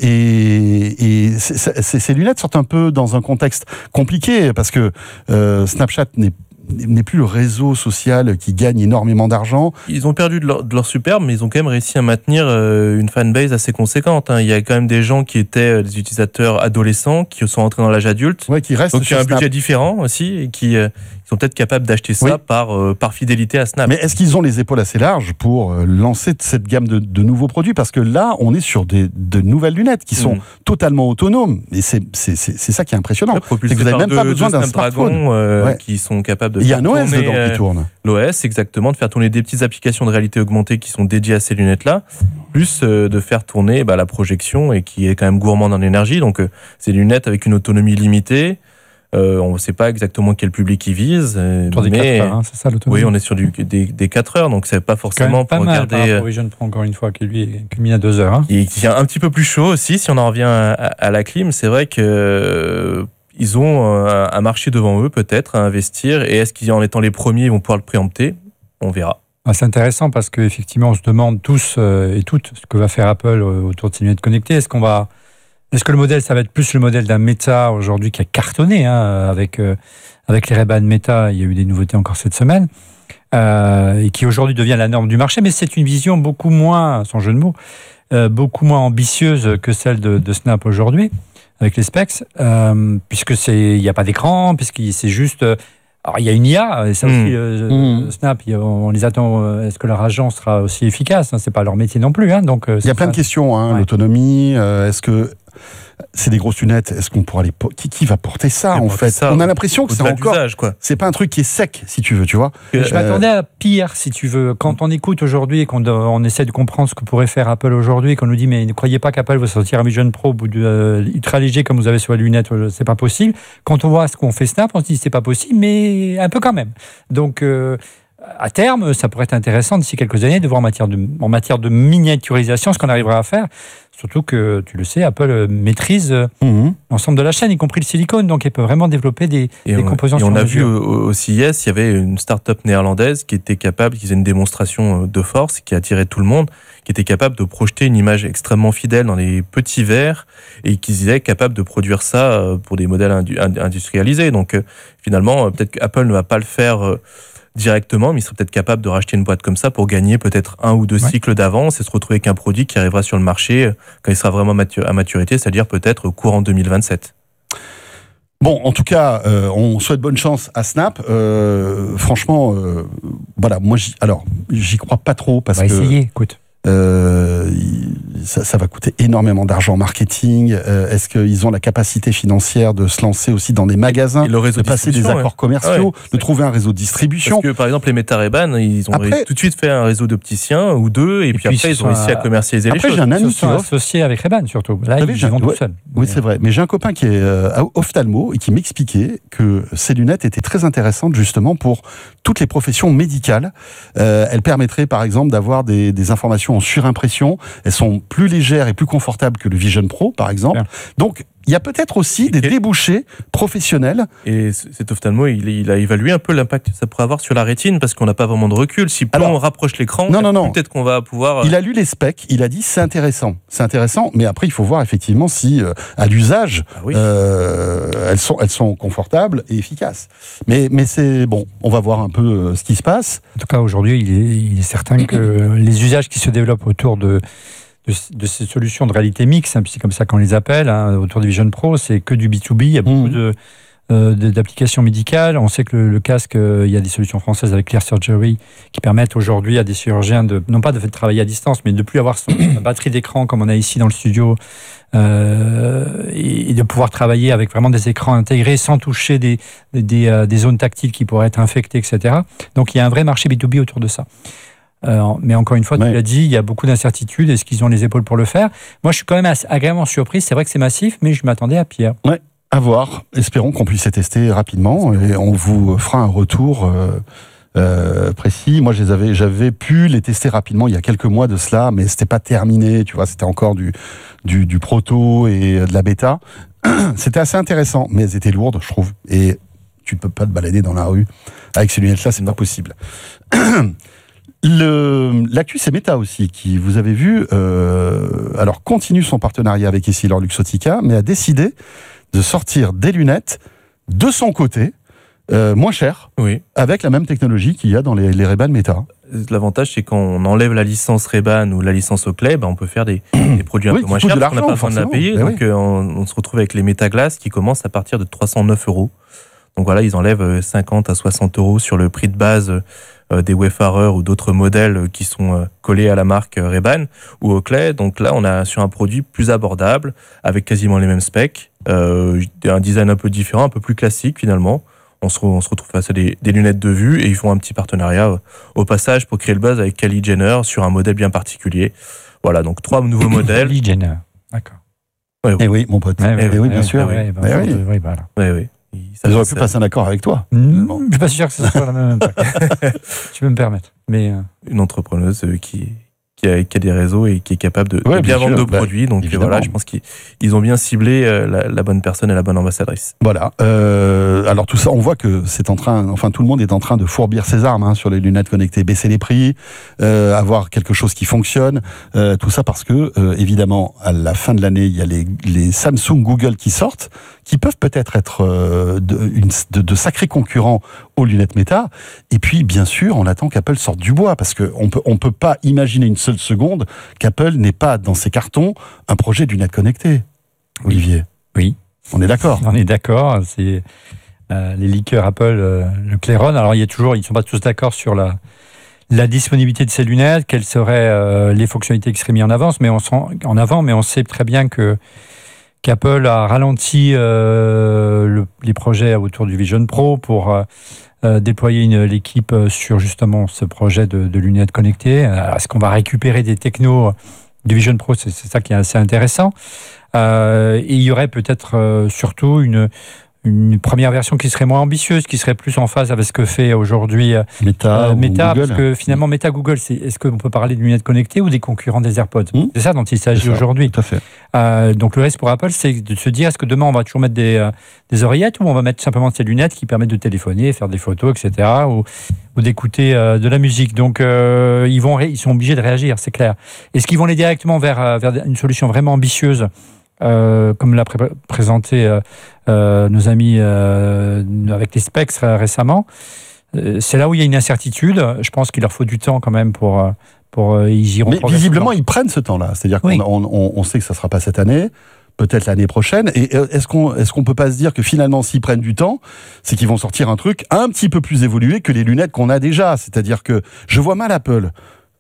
et et c'est, c'est, ces lunettes sortent un peu dans un contexte compliqué parce que euh, Snapchat n'est n'est plus le réseau social qui gagne énormément d'argent. Ils ont perdu de leur, de leur superbe, mais ils ont quand même réussi à maintenir euh, une fanbase assez conséquente. Hein. Il y a quand même des gens qui étaient des utilisateurs adolescents, qui sont entrés dans l'âge adulte. Ouais, qui restent donc il y a un Snap. budget différent aussi, et qui euh, sont peut-être capables d'acheter ça oui. par, euh, par fidélité à Snap. Mais est-ce qu'ils ont les épaules assez larges pour euh, lancer cette gamme de, de nouveaux produits ? Parce que là, on est sur des, de nouvelles lunettes qui sont mmh. totalement autonomes. Et c'est, c'est, c'est, c'est ça qui est impressionnant. Ouais, c'est que vous n'avez même de, pas besoin d'un smartphone. Euh, ouais. Qui sont capables de Il y a un O S tourner, dedans qui tourne. L'O S, exactement, de faire tourner des petites applications de réalité augmentée qui sont dédiées à ces lunettes-là, plus euh, de faire tourner bah, la projection et qui est quand même gourmande en énergie. Donc, euh, c'est des lunettes avec une autonomie limitée. Euh, on ne sait pas exactement quel public ils visent. Euh, Autour des mais... quatre heures, hein, c'est ça l'autonomie. Oui, on est sur du, des, des quatre heures, donc c'est pas forcément pas pour mal regarder. Par rapport au Vision Pro, encore une fois, qui lui est culminé à deux heures. Hein. Et qui est un petit peu plus chaud aussi, si on en revient à, à la clim. C'est vrai que. Euh, Ils ont un marché devant eux, peut-être, à investir. Et est-ce qu'en étant les premiers, ils vont pouvoir le préempter ? On verra. Ah, c'est intéressant parce qu'effectivement, on se demande tous euh, et toutes ce que va faire Apple autour de ces lunettes connectées. Est-ce qu'on va, est-ce que le modèle, ça va être plus le modèle d'un Meta aujourd'hui qui a cartonné hein, avec euh, avec les Ray-Ban Meta. Il y a eu des nouveautés encore cette semaine euh, et qui aujourd'hui devient la norme du marché. Mais c'est une vision beaucoup moins, sans jeu de mots, euh, beaucoup moins ambitieuse que celle de, de Snap aujourd'hui. Avec les specs, euh, puisque c'est, il n'y a pas d'écran, puisque c'est juste. Euh, alors il y a une I A, et ça mmh. aussi, euh, mmh. Snap, on les attend. Euh, est-ce que leur agent sera aussi efficace hein, c'est pas leur métier non plus. Hein, donc euh, il y a plein de questions. Hein, ouais. L'autonomie, euh, est-ce que c'est des grosses lunettes ? Est-ce qu'on pourra les po- qui, qui va porter ça en fait ça, on a l'impression que c'est encore. Quoi. C'est pas un truc qui est sec, si tu veux, tu vois. Euh, je m'attendais à pire, si tu veux. Quand on écoute aujourd'hui et qu'on on essaie de comprendre ce que pourrait faire Apple aujourd'hui, qu'on nous dit mais ne croyez pas qu'Apple va sortir un Vision Pro ou de, euh, ultra léger comme vous avez sur les lunettes, c'est pas possible. Quand on voit ce qu'on fait Snap, on se dit c'est pas possible, mais un peu quand même. Donc euh, à terme, ça pourrait être intéressant d'ici quelques années de voir en matière de, en matière de miniaturisation ce qu'on arrivera à faire. Surtout que, tu le sais, Apple maîtrise mmh. l'ensemble de la chaîne, y compris le silicone, donc il peut vraiment développer des, et des on, composants et sur on a mesure. vu au, au C I S, il y avait une start-up néerlandaise qui était capable, qui faisait une démonstration de force, qui attirait tout le monde, qui était capable de projeter une image extrêmement fidèle dans les petits verres et qui disait capable de produire ça pour des modèles industrialisés. Donc finalement, peut-être qu'Apple ne va pas le faire directement, mais il serait peut-être capable de racheter une boîte comme ça pour gagner peut-être un ou deux ouais. cycles d'avance et se retrouver avec un produit qui arrivera sur le marché quand il sera vraiment à maturité, c'est-à-dire peut-être courant deux mille vingt-sept. Bon, en tout cas, euh, on souhaite bonne chance à Snap. Euh, franchement, euh, voilà, moi, j'y, alors, j'y crois pas trop parce on va que. essayer, écoute. Euh, ça, ça va coûter énormément d'argent en marketing. Euh, est-ce qu'ils ont la capacité financière de se lancer aussi dans des magasins, et le réseau de passer des accords ouais. commerciaux, ouais. de trouver un réseau de distribution? Parce que par exemple les Meta Ray-Ban, ils ont après, tout de suite fait un réseau d'opticiens ou deux, et, et puis, puis après ils ont réussi à, à commercialiser après, les choses. j'ai un ami ils se sont associés avec Ray-Ban surtout. Là, savez, ils vont ouais, tout seuls. Oui, c'est vrai. Mais j'ai un copain qui est euh, ophtalmo et qui m'expliquait que ces lunettes étaient très intéressantes justement pour toutes les professions médicales. Euh, elles permettraient par exemple d'avoir des, des informations en surimpression. Elles sont plus légères et plus confortables que le Vision Pro par exemple. Bien. Donc il y a peut-être aussi des débouchés professionnels. Et cet ophtalmo, il, il a évalué un peu l'impact que ça pourrait avoir sur la rétine, parce qu'on n'a pas vraiment de recul. Si plus on rapproche l'écran, non, non, non. peut-être qu'on va pouvoir... Il a lu les specs, il a dit c'est intéressant. C'est intéressant, mais après il faut voir effectivement si, euh, à l'usage, ah oui. euh, elles, sont, elles sont confortables et efficaces. Mais, mais c'est bon, on va voir un peu euh, ce qui se passe. En tout cas, aujourd'hui, il est, il est certain que les usages qui se développent autour de... De, de ces solutions de réalité mixte, hein, c'est comme ça qu'on les appelle, hein, autour du Vision Pro, c'est que du B deux B, il y a beaucoup mmh. de, euh, d'applications médicales. On sait que le, le casque, euh, il y a des solutions françaises avec Clear Surgery qui permettent aujourd'hui à des chirurgiens de, non pas de faire travailler à distance, mais de ne plus avoir son batterie d'écran comme on a ici dans le studio, euh, et, et de pouvoir travailler avec vraiment des écrans intégrés sans toucher des, des, euh, des zones tactiles qui pourraient être infectées, et cetera. Donc il y a un vrai marché B deux B autour de ça. Euh, mais encore une fois, ouais. tu l'as dit, il y a beaucoup d'incertitudes. Est-ce qu'ils ont les épaules pour le faire? Moi, je suis quand même agréablement surpris. C'est vrai que c'est massif, mais je m'attendais à pire. Ouais, à voir. Espérons qu'on puisse les tester rapidement et on vous fera un retour euh, euh, précis. Moi, je les avais, j'avais pu les tester rapidement il y a quelques mois de cela, mais c'était pas terminé. Tu vois, c'était encore du, du, du proto et de la bêta. C'était assez intéressant, mais elles étaient lourdes, je trouve. Et tu ne peux pas te balader dans la rue avec ces lunettes-là, c'est pas possible. Le, l'actu, c'est Meta aussi, qui, vous avez vu, euh, alors continue son partenariat avec Essilor-Luxottica, mais a décidé de sortir des lunettes de son côté, euh, moins chères, oui. avec la même technologie qu'il y a dans les, les Ray-Ban Meta. L'avantage, c'est quand on enlève la licence Ray-Ban ou la licence Oakley, ben on peut faire des, des produits un oui, peu moins chers, de parce qu'on n'a pas besoin de la payer. Ben donc oui. euh, on, on se retrouve avec les Meta Glass qui commencent à partir de trois cent neuf euros. Donc voilà, ils enlèvent cinquante à soixante euros sur le prix de base euh, des Wayfarer ou d'autres modèles qui sont euh, collés à la marque Ray-Ban ou Oakley. Donc là, on a sur un produit plus abordable, avec quasiment les mêmes specs, euh, un design un peu différent, un peu plus classique finalement. On se, on se retrouve face à des, des lunettes de vue et ils font un petit partenariat euh, au passage pour créer le buzz avec Kylie Jenner sur un modèle bien particulier. Voilà, donc trois nouveaux modèles. Kylie Jenner, d'accord. Ouais, oui. Eh oui, mon pote. Ouais, eh oui, ouais, bien ouais, sûr. Ouais, oui. ouais, oui. oui, voilà. Oui, oui. Ils auraient pu passer un accord avec toi. Mmh, je ne suis pas sûr que ce soit la même impact. Tu peux me permettre. Mais euh... Une entrepreneuse qui, qui, a, qui a des réseaux et qui est capable de, ouais, de bien, bien vendre de bah, produits. Donc évidemment. voilà, je pense qu'ils ont bien ciblé la, la bonne personne et la bonne ambassadrice. Voilà. Euh, alors tout ça, on voit que c'est en train, enfin tout le monde est en train de fourbir ses armes hein, sur les lunettes connectées, baisser les prix, euh, avoir quelque chose qui fonctionne. Euh, tout ça parce que euh, évidemment, à la fin de l'année, il y a les, les Samsung, Google qui sortent, qui peuvent peut-être être, euh, de, une, de, de sacrés concurrents aux lunettes Meta. Et puis, bien sûr, on attend qu'Apple sorte du bois, parce qu'on peut, on peut pas imaginer une seule seconde qu'Apple n'ait pas dans ses cartons un projet de lunettes connectées. Olivier. Oui. On est d'accord. On est d'accord. C'est euh, les leakers Apple euh, le claironnent. Alors, il y a toujours, ils ne sont pas tous d'accord sur la, la disponibilité de ces lunettes, quelles seraient euh, les fonctionnalités qui seraient mises en avance, mais on sent, en avant, mais on sait très bien que qu'Apple a ralenti euh, le, les projets autour du Vision Pro pour euh, euh, déployer une, l'équipe sur justement ce projet de, de lunettes connectées. Alors, est-ce qu'on va récupérer des technos du Vision Pro? C'est, c'est ça qui est assez intéressant. Euh, et il y aurait peut-être euh, surtout une, une première version qui serait moins ambitieuse, qui serait plus en phase avec ce que fait aujourd'hui euh, Meta, euh, Meta Google. Parce que finalement, Meta, Google, c'est, est-ce qu'on peut parler de lunettes connectées ou des concurrents des AirPods? mmh. C'est ça dont il s'agit aujourd'hui. Tout à fait. Euh, donc le reste pour Apple, c'est de se dire, est-ce que demain on va toujours mettre des, euh, des oreillettes ou on va mettre simplement ces lunettes qui permettent de téléphoner, faire des photos, et cetera, ou, ou d'écouter euh, de la musique. Donc euh, ils, vont ré- ils sont obligés de réagir, c'est clair. Est-ce qu'ils vont aller directement vers, euh, vers une solution vraiment ambitieuse, euh, comme l'a pré- présenté euh, euh, nos amis euh, avec les specs récemment? euh, C'est là où il y a une incertitude. Je pense qu'il leur faut du temps quand même pour... Euh, Pour, euh, ils iront Mais visiblement, ils prennent ce temps-là. C'est-à-dire qu'on oui. on, on, on sait que ça ne sera pas cette année, peut-être l'année prochaine. Et est-ce qu'on est-ce qu'on peut pas se dire que finalement, s'ils prennent du temps, c'est qu'ils vont sortir un truc un petit peu plus évolué que les lunettes qu'on a déjà. C'est-à-dire que je vois mal Apple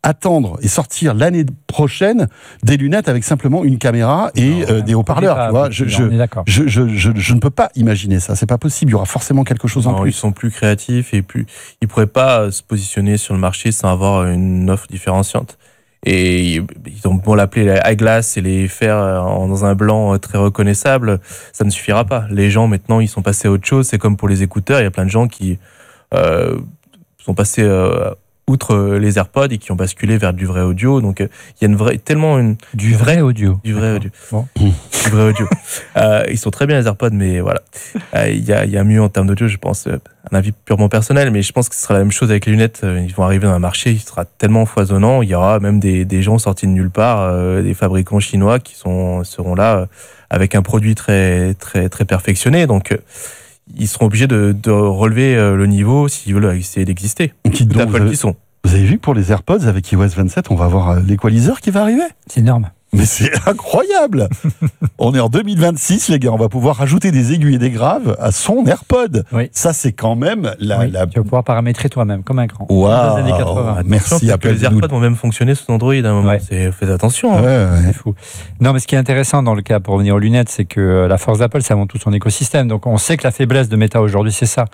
attendre et sortir l'année prochaine des lunettes avec simplement une caméra et non, euh, des haut-parleurs. Pas, tu vois, je, je, je, je, je, je ne peux pas imaginer ça. C'est pas possible. Il y aura forcément quelque chose non, en plus. Ils sont plus créatifs et plus. Ils pourraient pas se positionner sur le marché sans avoir une offre différenciante. Et ils ont beau l'appeler eyeglass et les faire dans un blanc très reconnaissable, ça ne suffira pas. Les gens maintenant, ils sont passés à autre chose. C'est comme pour les écouteurs. Il y a plein de gens qui euh, sont passés euh, outre les AirPods et qui ont basculé vers du vrai audio. Donc, il y a une vraie, tellement une du vrai audio, du vrai audio, bon. du vrai audio. Euh, ils sont très bien les AirPods, mais voilà, euh, il y a, il y a mieux en termes d'audio, je pense. Un avis purement personnel, mais je pense que ce sera la même chose avec les lunettes. Ils vont arriver dans un marché, il sera tellement foisonnant. Il y aura même des, des gens sortis de nulle part, euh, des fabricants chinois qui sont seront là euh, avec un produit très très très perfectionné. Donc euh, ils seront obligés de, de relever le niveau s'ils veulent essayer d'exister. Qui donc, Apple, vous, qui sont. Vous avez vu que pour les AirPods, avec iOS vingt-sept, on va avoir l'équaliseur qui va arriver. C'est énorme. Mais c'est incroyable. On est en deux mille vingt-six, les gars. On va pouvoir rajouter des aiguilles et des graves à son AirPod. Oui. Ça, c'est quand même la, oui, la... Tu vas pouvoir paramétrer toi-même, comme un cran. Waouh. Des années quatre-vingts. Merci Apple. Les AirPods vont même fonctionner sous Android à un moment. Ouais. C'est, faites attention. Hein. Ouais, ouais. C'est fou. Non, mais ce qui est intéressant dans le cas, pour revenir aux lunettes, c'est que la force d'Apple, c'est avant tout son écosystème. Donc, on sait que la faiblesse de Meta aujourd'hui, c'est ça.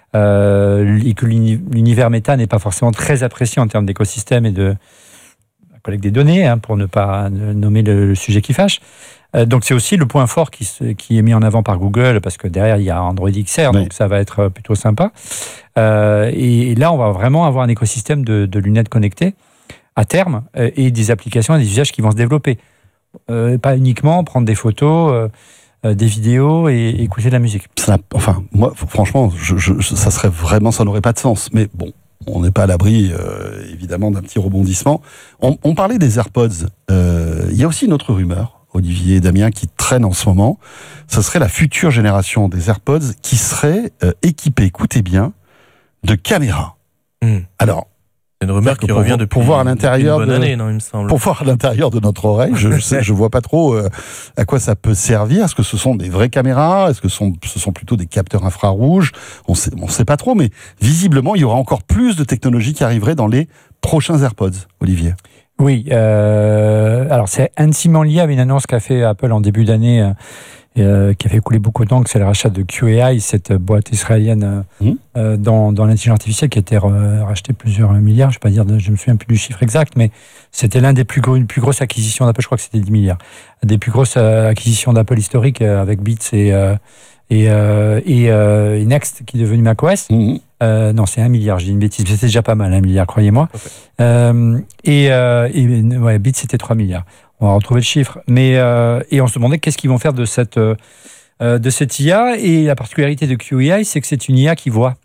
Euh, et que l'univers Meta n'est pas forcément très apprécié en termes d'écosystème et de collecte des données, hein, pour ne pas nommer le, le sujet qui fâche. Euh, donc c'est aussi le point fort qui, qui est mis en avant par Google, parce que derrière il y a Android X R, oui. Donc ça va être plutôt sympa. Euh, et, et là, on va vraiment avoir un écosystème de, de lunettes connectées à terme, euh, et des applications et des usages qui vont se développer. Euh, pas uniquement prendre des photos, euh, euh, des vidéos et, et écouter de la musique. Ça, enfin, moi, franchement, je, je, ça serait vraiment, ça n'aurait pas de sens. Mais bon. On n'est pas à l'abri, euh, évidemment, d'un petit rebondissement. On, on parlait des AirPods. Euh, il y a aussi une autre rumeur, Olivier et Damien, qui traîne en ce moment. Ce serait la future génération des AirPods qui serait euh, équipée, écoutez bien, de caméras. Mmh. Alors, c'est une rumeur qui pour, revient depuis, pour voir à l'intérieur une bonne de, année, non, il me semble. Pour voir à l'intérieur de notre oreille, je ne je vois pas trop euh, à quoi ça peut servir. Est-ce que ce sont des vraies caméras? Est-ce que ce sont, ce sont plutôt des capteurs infrarouges? On sait, on sait pas trop, mais visiblement, il y aura encore plus de technologies qui arriveraient dans les prochains AirPods, Olivier. Oui, euh, alors c'est intimement lié à une annonce qu'a fait Apple en début d'année, euh, Euh, qui a fait couler beaucoup d'encre, c'est le rachat de Q A I, cette boîte israélienne mmh. euh, dans, dans l'intelligence artificielle qui a été rachetée plusieurs milliards. Je ne vais pas dire, je me souviens plus du chiffre exact, mais c'était l'un des plus gros, une plus grosse acquisition d'Apple. Je crois que c'était dix milliards, des plus grosses euh, acquisitions d'Apple historiques, euh, avec Beats et euh, et, euh, et, euh, et Next qui est devenu macOS. Mmh. Euh, non, c'est un milliard. Je dis une bêtise, mais c'était déjà pas mal, un milliard, croyez-moi. Okay. Euh, et euh, et ouais, Beats c'était trois milliards. On va retrouver le chiffre. Mais, euh, et on se demandait qu'est-ce qu'ils vont faire de cette, euh, de cette I A. Et la particularité de Q A I, c'est que c'est une I A qui voit.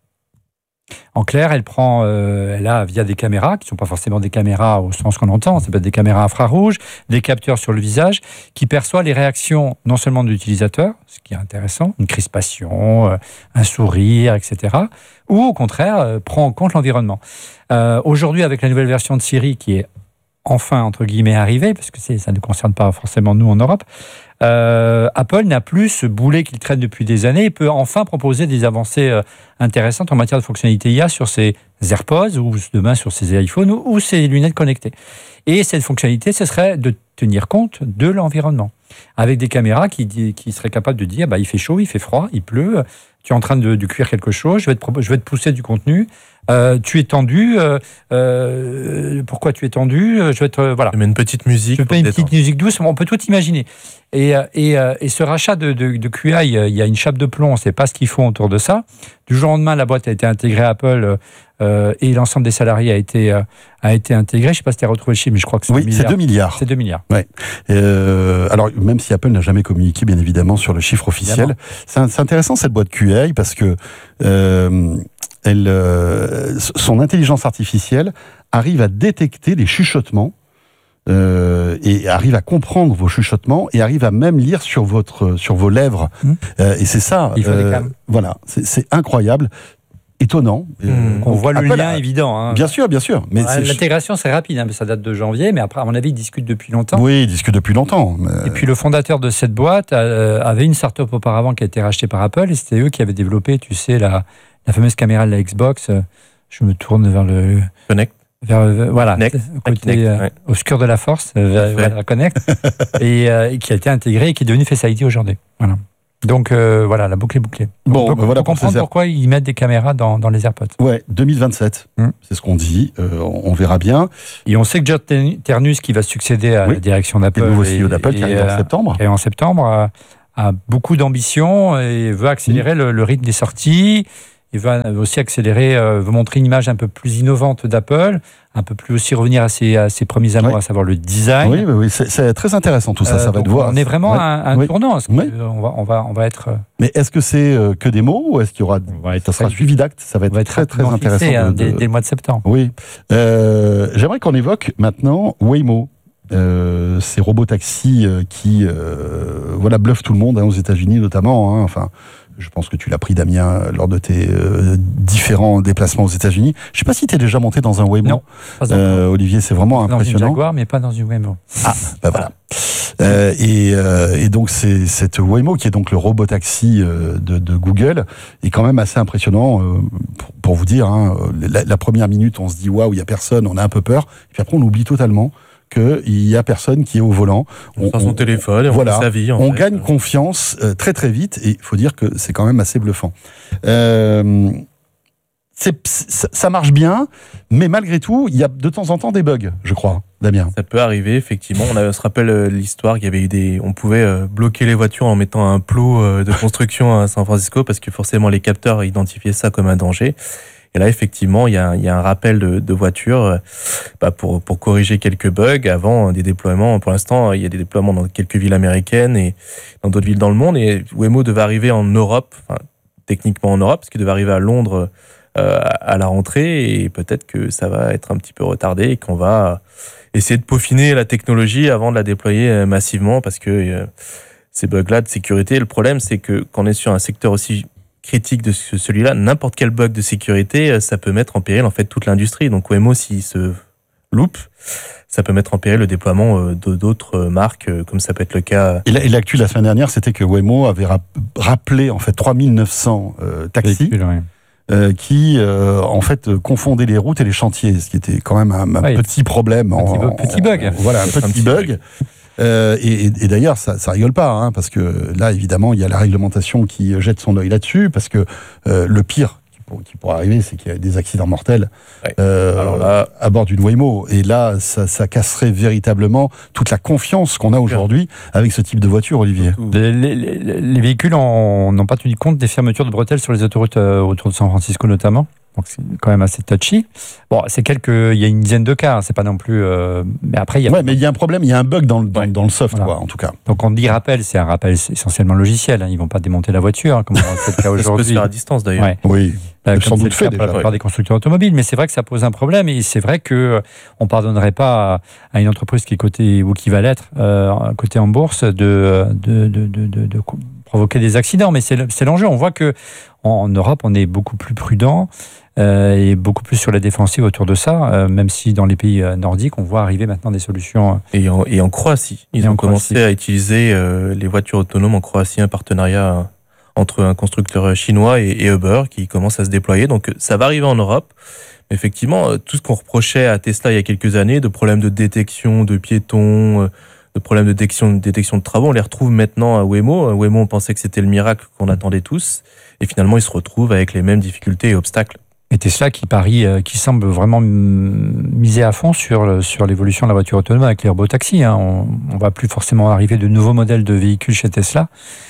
En clair, elle prend, euh, elle a via des caméras, qui ne sont pas forcément des caméras au sens qu'on entend, ça peut être des caméras infrarouges, des capteurs sur le visage, qui perçoit les réactions non seulement de l'utilisateur, ce qui est intéressant, une crispation, euh, un sourire, et cetera, ou au contraire, euh, prend en compte l'environnement. Euh, aujourd'hui, avec la nouvelle version de Siri, qui est enfin, entre guillemets, arrivé, parce que c'est, ça ne concerne pas forcément nous en Europe, euh, Apple n'a plus ce boulet qu'il traîne depuis des années et peut enfin proposer des avancées euh, intéressantes en matière de fonctionnalité I A sur ses AirPods ou demain sur ses iPhones ou, ou ses lunettes connectées. Et cette fonctionnalité, ce serait de tenir compte de l'environnement, avec des caméras qui, qui seraient capables de dire bah, il fait chaud, il fait froid, il pleut, tu es en train de, de cuire quelque chose, je vais te, je vais te pousser du contenu. Euh, tu es tendu. Euh, euh, pourquoi tu es tendu? Je vais te voilà. Je mets une petite musique. Je mets une petite musique douce. On peut tout imaginer. Et, et, et ce rachat de, de, de Q A I, il y a une chape de plomb. On ne sait pas ce qu'ils font autour de ça. Du jour au lendemain, la boîte a été intégrée à Apple euh, et l'ensemble des salariés a été euh, a été intégré. Je ne sais pas si tu as retrouvé le chiffre, mais je crois que c'est oui, c'est deux milliards. C'est deux milliards. Ouais. Euh, alors même si Apple n'a jamais communiqué, bien évidemment, sur le chiffre officiel, c'est, c'est intéressant cette boîte Q A I parce que euh, Elle, euh, son intelligence artificielle arrive à détecter les chuchotements euh, et arrive à comprendre vos chuchotements et arrive à même lire sur votre sur vos lèvres. Mmh. Euh, et c'est ça. Il faut euh, des voilà, c'est, c'est incroyable, étonnant. Mmh. Euh, On voit Apple le lien a, évident. Hein. Bien sûr, bien sûr. Mais c'est, l'intégration c'est rapide, hein, mais ça date de janvier. Mais après, à mon avis, ils discutent depuis longtemps. Oui, ils discutent depuis longtemps. Mais... Et puis le fondateur de cette boîte euh, avait une start-up auparavant qui a été rachetée par Apple et c'était eux qui avaient développé, tu sais, la La fameuse caméra de la Xbox, je me tourne vers le... Connect. vers, euh, voilà, Connect, côté Connect, euh, ouais. obscur de la force, euh, vers la Connect, et, euh, et qui a été intégré et qui est devenu Face I D aujourd'hui. Voilà. Donc euh, voilà, la boucle est bouclée. Bon, on peut, ben voilà on peut comprendre pourquoi ils mettent des caméras dans, dans les AirPods. Ouais, deux mille vingt-sept, mmh. c'est ce qu'on dit. Euh, on verra bien. Et on sait que John Ternus, qui va succéder à oui. la direction d'Apple, le nouveau C E O d'Apple, qui arrive en septembre, qui arrive en septembre, a, a beaucoup d'ambition et veut accélérer mmh. le, le rythme des sorties. Il va aussi accélérer, euh, veut montrer une image un peu plus innovante d'Apple, un peu plus aussi revenir à ses, à ses premiers amours, oui. à savoir le design. Oui, oui, oui. C'est, c'est très intéressant tout ça, euh, ça va être voir. On est vraiment ouais. à un, un oui. tournant. Oui. On, va, on, va, on va être... Mais est-ce que c'est euh, que des mots ou est-ce qu'il y aura... Ça sera suivi d'actes, ça va être, va être très, très intéressant. Fixé, de, hein, de... Dès, dès le mois de septembre. Oui. Euh, j'aimerais qu'on évoque maintenant Waymo. Euh, ces robots-taxis euh, qui euh, voilà, bluffent tout le monde, hein, aux États-Unis notamment. Hein, enfin, je pense que tu l'as pris, Damien, lors de tes euh, différents déplacements aux États-Unis. Je ne sais pas si tu es déjà monté dans un Waymo. Non, pas euh, Olivier, c'est vraiment dans impressionnant. Dans une Jaguar, mais pas dans une Waymo. Ah, ben voilà. Euh, et, euh, et donc, c'est, cette Waymo, qui est donc le robot-taxi euh, de, de Google, est quand même assez impressionnant. Euh, pour, pour vous dire, hein, la, la première minute, on se dit waouh, il n'y a personne, on a un peu peur. Et puis après, on oublie totalement qu'il n'y a personne qui est au volant. On prend son téléphone et on voilà, fait sa vie. On fait. gagne confiance euh, très très vite et il faut dire que c'est quand même assez bluffant. Euh, c'est, ça, ça marche bien, mais malgré tout, il y a de temps en temps des bugs, je crois, Damien. Ça peut arriver, effectivement. On, a, on se rappelle euh, l'histoire qu'il y avait eu des... On pouvait euh, bloquer les voitures en mettant un plot euh, de construction à San Francisco parce que forcément les capteurs identifiaient ça comme un danger. Et là, effectivement, il y a, il y a un rappel de, de voitures bah, pour, pour corriger quelques bugs avant des déploiements. Pour l'instant, il y a des déploiements dans quelques villes américaines et dans d'autres villes dans le monde. Et Waymo devait arriver en Europe, enfin, techniquement en Europe, parce qu'il devait arriver à Londres euh, à la rentrée. Et peut-être que ça va être un petit peu retardé et qu'on va essayer de peaufiner la technologie avant de la déployer massivement parce que euh, ces bugs-là de sécurité, le problème, c'est que quand on est sur un secteur aussi critique de celui-là, n'importe quel bug de sécurité, ça peut mettre en péril en fait toute l'industrie. Donc Waymo, s'il se loupe, ça peut mettre en péril le déploiement d'autres marques, comme ça peut être le cas. Et l'actu la semaine dernière, c'était que Waymo avait rappelé en fait trois mille neuf cents euh, taxis véhicules, ouais. euh, qui euh, en fait confondaient les routes et les chantiers, ce qui était quand même un, un ouais, petit problème. Un en, petit, petit bug. En, voilà, un petit, un petit bug. bug. Euh, et, et d'ailleurs, ça, ça rigole pas, hein, parce que là, évidemment, il y a la réglementation qui jette son œil là-dessus, parce que euh, le pire qui, pour, qui pourrait arriver, c'est qu'il y a des accidents mortels ouais. euh, Alors là, à bord d'une Waymo. Et là, ça, ça casserait véritablement toute la confiance qu'on a aujourd'hui avec ce type de voiture, Olivier. Les, les, les véhicules n'ont pas tenu compte des fermetures de bretelles sur les autoroutes euh, autour de San Francisco notamment. Donc c'est quand même assez touchy. Bon, c'est quelques, il y a une dizaine de cas, hein, c'est pas non plus. Euh, mais après, il y a. Ouais, mais il y a un problème, il y a un bug dans le dans, ouais. dans le soft, voilà. quoi, en tout cas. Donc on dit rappel, c'est un rappel essentiellement logiciel. Hein, ils vont pas démonter la voiture, hein, comme c'est le cas aujourd'hui. Ça peut se faire à distance d'ailleurs. Ouais. Oui. Euh, sans doute fait déjà. Par des constructeurs automobiles, mais c'est vrai que ça pose un problème et c'est vrai que on pardonnerait pas à, à une entreprise qui est cotée ou qui va l'être euh, cotée en bourse de de de de, de, de provoquer des accidents. Mais c'est c'est l'enjeu. On voit que en, en Europe, on est beaucoup plus prudent. Euh, et beaucoup plus sur la défensive autour de ça, euh, même si dans les pays euh, nordiques, on voit arriver maintenant des solutions. Et en, et en Croatie, ils ont commencé Croatie. à utiliser euh, les voitures autonomes en Croatie, un partenariat entre un constructeur chinois et, et Uber qui commence à se déployer. Donc ça va arriver en Europe. Mais effectivement, tout ce qu'on reprochait à Tesla il y a quelques années, de problèmes de détection de piétons, de problèmes de détection, de détection de travaux, on les retrouve maintenant à Waymo. Waymo, on pensait que c'était le miracle qu'on attendait tous. Et finalement, ils se retrouvent avec les mêmes difficultés et obstacles. Et Tesla qui parie, euh, qui semble vraiment miser à fond sur, le, sur l'évolution de la voiture autonome avec les robotaxis. Hein. On ne va plus forcément arriver de nouveaux modèles de véhicules chez Tesla.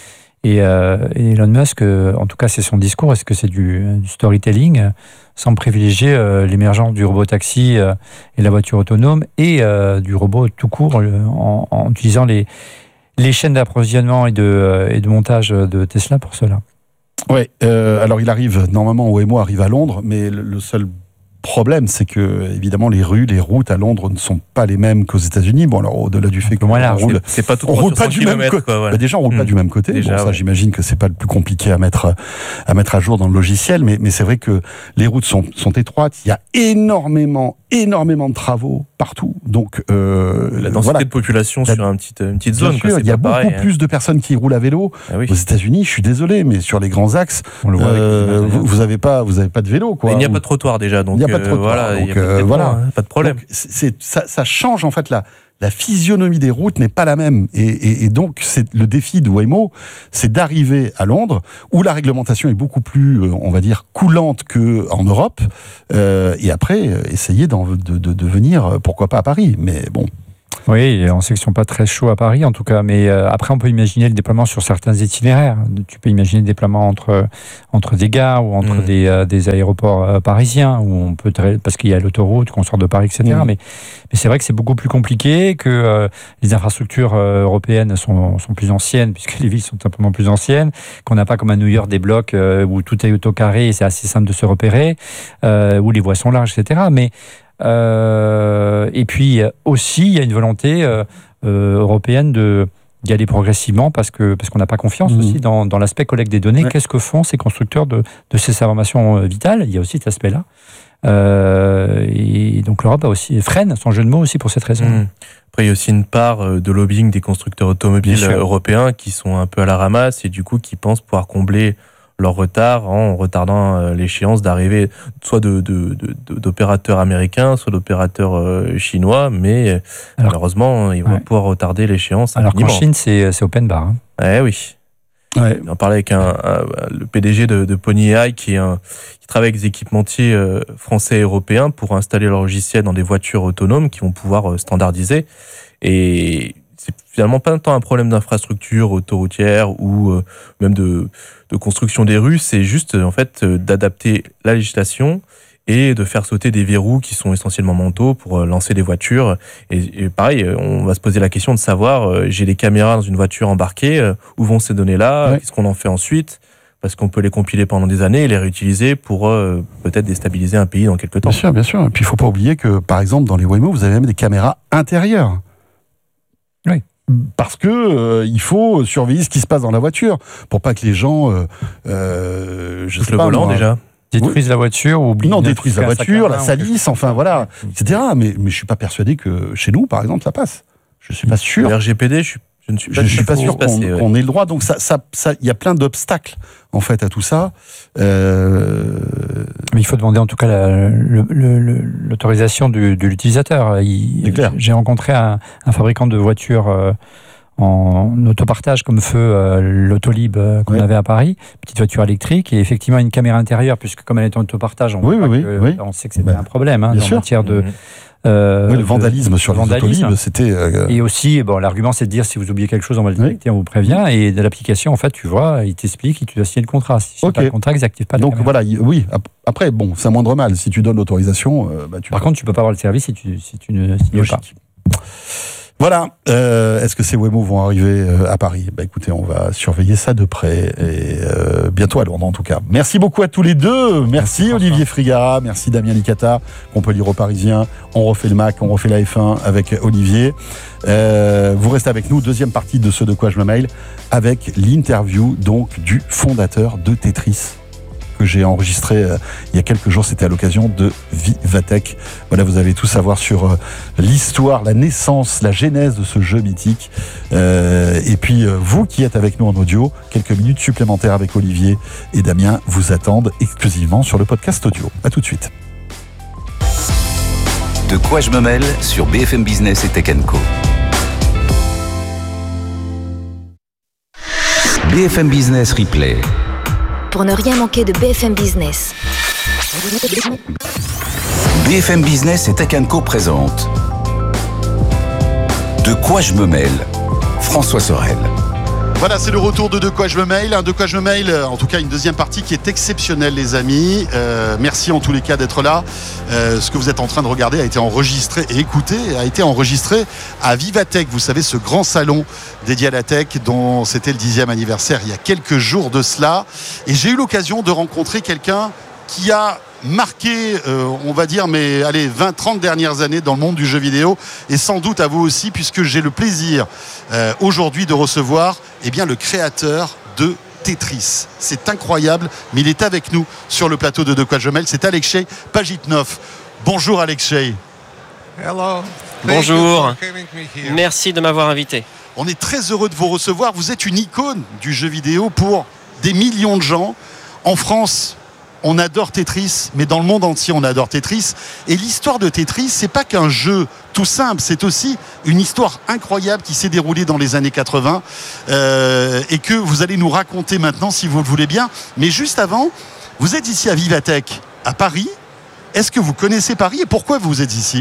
Et, euh, et Elon Musk, euh, en tout cas c'est son discours, est-ce que c'est du, du storytelling, euh, sans privilégier euh, l'émergence du robotaxi euh, et la voiture autonome et euh, du robot tout court euh, en, en utilisant les, les chaînes d'approvisionnement et de, euh, et de montage de Tesla pour cela. Ouais, euh, alors il arrive, normalement Waymo arrive à Londres, mais le, le seul problème, c'est que, évidemment, les rues, les routes à Londres ne sont pas les mêmes qu'aux États-Unis. Bon, alors, au-delà du fait qu'on roule, c'est pas tout on roule pas du même côté. Voilà. Bah, déjà, on roule mmh. pas du même côté. Déjà, bon, ça, ouais. j'imagine que c'est pas le plus compliqué à mettre, à mettre à jour dans le logiciel, mais, mais c'est vrai que les routes sont, sont étroites. Il y a énormément, énormément de travaux partout. Donc, euh, la densité voilà. de population la, sur une petite, une petite zone. Sûr, quoi, il y a beaucoup pareil, plus hein. de personnes qui roulent à vélo. Ah oui. Aux États-Unis, je suis désolé, mais sur les grands axes, on le voit euh, vous, vous avez pas, vous avez pas de vélo, quoi. Mais il n'y a pas de trottoir déjà, donc. Il n'y a pas de trottoir. Voilà, donc, y a pas de, euh, voilà. hein, pas de problème. Donc, c'est, ça, ça change en fait la, la physionomie des routes n'est pas la même. Et, et, et donc, c'est le défi de Waymo, c'est d'arriver à Londres, où la réglementation est beaucoup plus, on va dire, coulante qu'en Europe, euh, et après, essayer d'en, de, de, de venir, pourquoi pas à Paris. Mais bon... Oui, on sait qu'ils ne sont pas très chauds à Paris, en tout cas. Mais euh, après, on peut imaginer le déploiement sur certains itinéraires. Tu peux imaginer le déploiement entre, entre des gares ou entre mmh. des, euh, des aéroports euh, parisiens, où on peut très, parce qu'il y a l'autoroute, qu'on sort de Paris, et cetera. Mmh. Mais, mais c'est vrai que c'est beaucoup plus compliqué, que euh, les infrastructures euh, européennes sont, sont plus anciennes, puisque les villes sont simplement plus anciennes, qu'on n'a pas comme à New York des blocs euh, où tout est autocarré et c'est assez simple de se repérer, euh, où les voies sont larges, et cetera. Mais Euh, et puis aussi, il y a une volonté euh, euh, européenne de d'y aller progressivement parce que parce qu'on n'a pas confiance mmh. aussi dans, dans l'aspect collecte des données. Ouais. Qu'est-ce que font ces constructeurs de, de ces informations vitales ? Il y a aussi cet aspect-là. Euh, et donc l'Europe a aussi freine son jeu de mots aussi pour cette raison. Mmh. Après, il y a aussi une part de lobbying des constructeurs automobiles européens qui sont un peu à la ramasse et du coup qui pensent pouvoir combler leur retard en retardant l'échéance d'arrivée soit de, de, de, d'opérateurs américains, soit d'opérateurs chinois, mais alors, malheureusement, ils vont ouais. pouvoir retarder l'échéance. Alors qu'en Chine, c'est, c'est open bar. Hein. Eh oui. Ouais. On parlait avec un, un, le P D G de, de Pony A I qui, est un, qui travaille avec des équipementiers français et européens pour installer leur logiciel dans des voitures autonomes qui vont pouvoir standardiser. Et c'est finalement pas tant un problème d'infrastructure autoroutière ou euh, même de, de construction des rues, c'est juste en fait euh, d'adapter la législation et de faire sauter des verrous qui sont essentiellement mentaux pour euh, lancer des voitures. Et, et pareil, on va se poser la question de savoir, euh, j'ai des caméras dans une voiture embarquée, euh, où vont ces données-là, ouais. qu'est-ce qu'on en fait ensuite ? Parce qu'on peut les compiler pendant des années et les réutiliser pour euh, peut-être déstabiliser un pays dans quelques temps. Bien sûr, bien sûr. Et puis il faut pas oublier que, par exemple, dans les Waymo, vous avez même des caméras intérieures. Oui. Parce que euh, il faut surveiller ce qui se passe dans la voiture pour pas que les gens, euh, euh, je sais le pas, volant moi, déjà détruisent oui. la voiture ou oublient non détruisent la voiture, la salissent, enfin voilà, et cetera. Mais mais je suis pas persuadé que chez nous, par exemple, ça passe. Je suis pas sûr. Le R G P D, je suis je ne suis pas, je suis pas sûr qu'on, passer, ouais. qu'on ait le droit. Donc ça ça ça, il y a plein d'obstacles en fait à tout ça. Euh... Mais il faut demander en tout cas la, le, le, l'autorisation de, de l'utilisateur. Il, j'ai rencontré un, un fabricant de voitures euh, en autopartage comme feu euh, l'Autolib euh, qu'on ouais. avait à Paris, petite voiture électrique et effectivement une caméra intérieure puisque comme elle est en autopartage, on, oui, voit oui, que, oui. on sait que c'est bah, un problème hein, en sûr. matière de... Mmh. Euh, oui, le vandalisme de, sur les Autolib, c'était... Euh... Et aussi, bon, l'argument, c'est de dire, si vous oubliez quelque chose, on va le détecter, oui. on vous prévient. Et de l'application, en fait, tu vois, il t'explique, tu dois signer le contrat. Si tu okay. pas le contrat, ils n'activent pas la Donc caméra. voilà, oui. Après, bon, c'est un moindre mal. Si tu donnes l'autorisation... Euh, bah, tu Par peux... contre, tu ne peux pas avoir le service si tu, si tu ne signes Logique. pas. Voilà. Euh, est-ce que ces Waymo vont arriver euh, à Paris ? Bah écoutez, on va surveiller ça de près et euh, bientôt à Londres en tout cas. Merci beaucoup à tous les deux. Merci, merci Olivier Frigara, merci Damien Licata, qu'on peut lire au Parisien. On refait le Mac, on refait la F un avec Olivier. Euh, vous restez avec nous, deuxième partie de ce De quoi je me mail, avec l'interview donc du fondateur de Tetris. Que j'ai enregistré euh, il y a quelques jours, c'était à l'occasion de Vivatech. Voilà, vous allez tout savoir sur euh, l'histoire, la naissance, la genèse de ce jeu mythique. Euh, et puis, euh, vous qui êtes avec nous en audio, quelques minutes supplémentaires avec Olivier et Damien vous attendent exclusivement sur le podcast audio. À tout de suite. De quoi je me mêle sur B F M Business et Tech and Co. B F M Business Replay. Pour ne rien manquer de B F M Business. B F M Business et Tech and Co présente De quoi je me mêle, François Sorel. Voilà, c'est le retour de De quoi je me mail. Un De quoi je me mail, en tout cas une deuxième partie qui est exceptionnelle, les amis. Euh, merci en tous les cas d'être là. Euh, ce que vous êtes en train de regarder a été enregistré et écouté, a été enregistré à Vivatech. Vous savez, ce grand salon dédié à la tech dont c'était le dixième anniversaire il y a quelques jours de cela. Et j'ai eu l'occasion de rencontrer quelqu'un qui a marqué, euh, on va dire, mais allez, vingt trente dernières années dans le monde du jeu vidéo, et sans doute à vous aussi, puisque j'ai le plaisir euh, aujourd'hui de recevoir eh bien, le créateur de Tetris. C'est incroyable, mais il est avec nous sur le plateau de De quoi je me mêle. C'est Alexei Pajitnov. Bonjour Alexei. Hello. Bonjour. Merci de m'avoir invité. On est très heureux de vous recevoir. Vous êtes une icône du jeu vidéo pour des millions de gens. En France, on adore Tetris, mais dans le monde entier, on adore Tetris. Et l'histoire de Tetris, c'est pas qu'un jeu tout simple, c'est aussi une histoire incroyable qui s'est déroulée dans les années quatre-vingts euh, et que vous allez nous raconter maintenant, si vous le voulez bien. Mais juste avant, vous êtes ici à Vivatech, à Paris. Est-ce que vous connaissez Paris et pourquoi vous êtes ici ?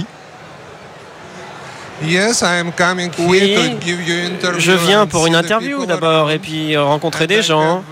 Yes, I am coming here oui, to give you interview je viens pour une interview d'abord et puis rencontrer des gens.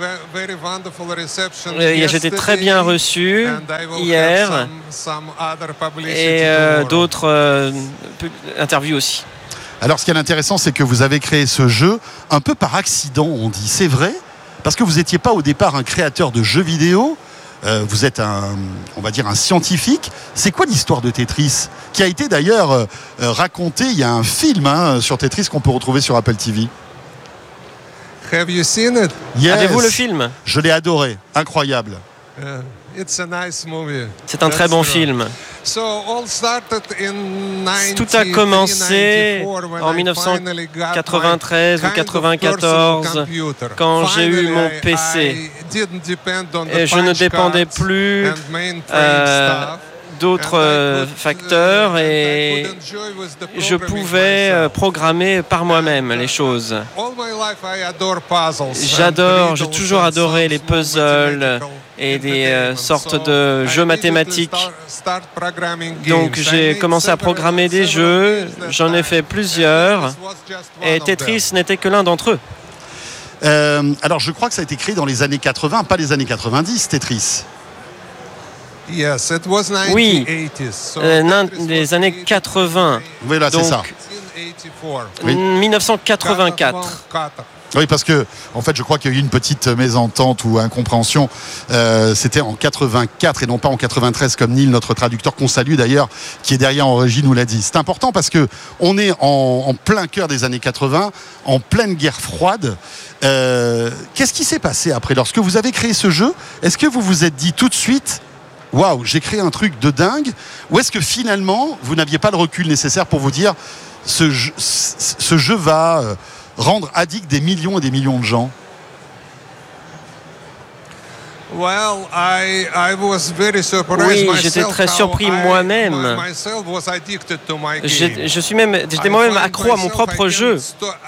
J'étais très bien reçu hier et euh, d'autres euh, interviews aussi. Alors ce qui est intéressant, c'est que vous avez créé ce jeu un peu par accident, on dit. C'est vrai ? Parce que vous n'étiez pas au départ un créateur de jeux vidéo. Euh, vous êtes un, on va dire un scientifique. C'est quoi l'histoire de Tetris, qui a été d'ailleurs euh, racontée? Il y a un film hein, sur Tetris qu'on peut retrouver sur Apple T V. Have you seen it? Yes. Avez-vous le film? Je l'ai adoré, incroyable. Uh, it's a nice movie. C'est un très bon film. So, all started in Tout a commencé en dix-neuf cent quatre-vingt-treize ou quatre-vingt-quatorze quand j'ai eu mon P C. Et je ne dépendais plus euh, d'autres euh, facteurs et je pouvais euh, programmer par moi-même les choses. J'adore, j'ai toujours adoré les puzzles et des euh, sortes de jeux mathématiques. Donc j'ai commencé à programmer des jeux, j'en ai fait plusieurs et Tetris n'était que l'un d'entre eux. Euh, alors je crois que ça a été créé dans les années quatre-vingts, pas les années quatre-vingt-dix, Tetris. Yes, it was oui, euh, des années quatre-vingts. Oui, là, c'est ça. Oui. dix-neuf cent quatre-vingt-quatre. Oui, parce que, en fait, je crois qu'il y a eu une petite mésentente ou incompréhension. Euh, c'était en quatre-vingt-quatre et non pas en quatre-vingt-treize, comme Neil, notre traducteur, qu'on salue d'ailleurs, qui est derrière en régie, nous l'a dit. C'est important parce que on est en, en plein cœur des années quatre-vingts, en pleine guerre froide. Euh, qu'est-ce qui s'est passé après? Lorsque vous avez créé ce jeu, est-ce que vous vous êtes dit tout de suite, waouh, j'ai créé un truc de dingue, ou est-ce que finalement, vous n'aviez pas le recul nécessaire pour vous dire, ce jeu, ce jeu va euh, rendre addict des millions et des millions de gens? Well, I, I was very surprised oui, j'étais très surpris moi-même. Je, je suis même, j'étais moi-même accro à mon propre jeu.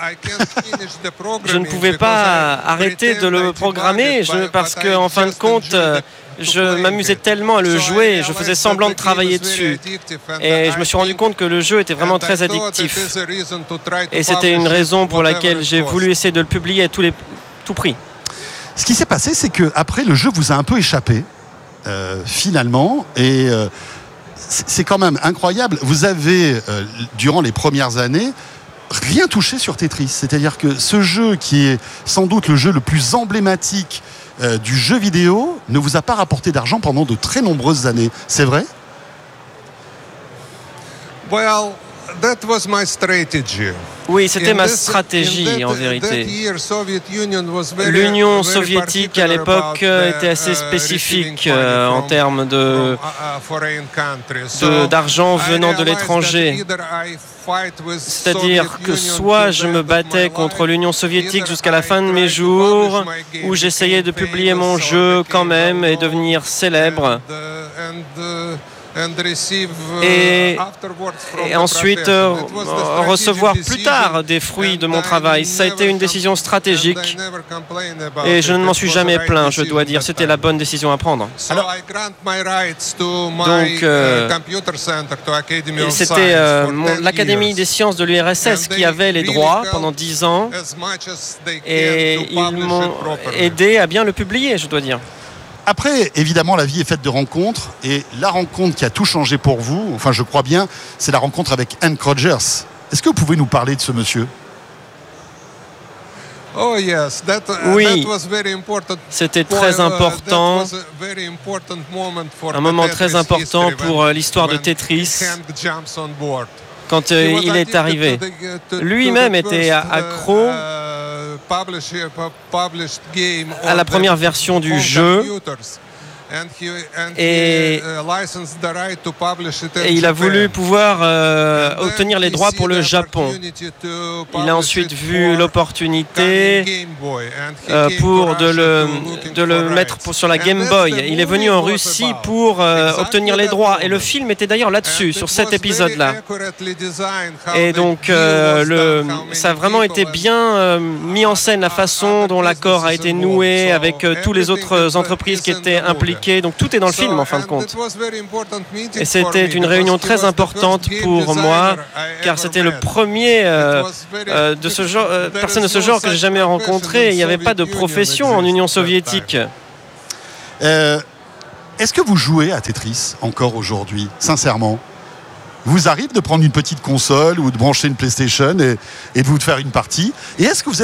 Je ne pouvais pas arrêter de le programmer je, parce que, en fin de compte, je m'amusais tellement à le jouer, je faisais semblant de travailler dessus. Et je me suis rendu compte que le jeu était vraiment très addictif. Et c'était une raison pour laquelle j'ai voulu essayer de le publier à tous les, tout prix. Ce qui s'est passé, c'est qu'après, le jeu vous a un peu échappé, euh, finalement, et euh, c'est quand même incroyable. Vous avez, euh, durant les premières années, rien touché sur Tetris. C'est-à-dire que ce jeu, qui est sans doute le jeu le plus emblématique euh, du jeu vidéo, ne vous a pas rapporté d'argent pendant de très nombreuses années. C'est vrai? Well, that was my strategy. Oui, c'était ma stratégie en vérité. L'Union soviétique à l'époque était assez spécifique euh, en termes de, de, d'argent venant de l'étranger. C'est-à-dire que soit je me battais contre l'Union soviétique jusqu'à la fin de mes jours, ou j'essayais de publier mon jeu quand même et devenir célèbre. Et, et ensuite euh, recevoir plus tard des fruits de mon travail. Ça a été une décision stratégique et je ne m'en suis jamais plaint, je dois dire. C'était la bonne décision à prendre. Alors, donc, euh, c'était euh, l'Académie des sciences de l'U R S S qui avait les droits pendant dix ans et ils m'ont aidé à bien le publier, je dois dire. Après, évidemment, la vie est faite de rencontres et la rencontre qui a tout changé pour vous, enfin je crois bien, c'est la rencontre avec Hank Rogers. Est-ce que vous pouvez nous parler de ce monsieur? Oh yes, that, uh, oui, that was very important. C'était très important, un moment très important pour l'histoire de Tetris. Quand euh, il est arrivé, lui-même était accro à la première version du jeu Et, et il a voulu pouvoir euh, obtenir les droits pour le Japon. Il a ensuite vu l'opportunité euh, pour de le, de le mettre pour, sur la Game Boy. Il est venu en Russie pour euh, obtenir les droits. Et le film était d'ailleurs là-dessus, sur cet épisode-là. Et donc, euh, le, ça a vraiment été bien euh, mis en scène, la façon dont l'accord a été noué avec euh, toutes les autres entreprises qui étaient impliquées. Donc, tout est dans le film, en fin de compte. Et c'était une réunion très importante pour moi, car c'était le premier euh, euh, de ce genre, euh, personne de ce genre que j'ai jamais rencontré. Il n'y avait pas de profession en Union soviétique. Euh, est-ce que vous jouez à Tetris encore aujourd'hui, sincèrement ? Vous arrive de prendre une petite console ou de brancher une PlayStation et, et de vous faire une partie ? Et est-ce que vous êtes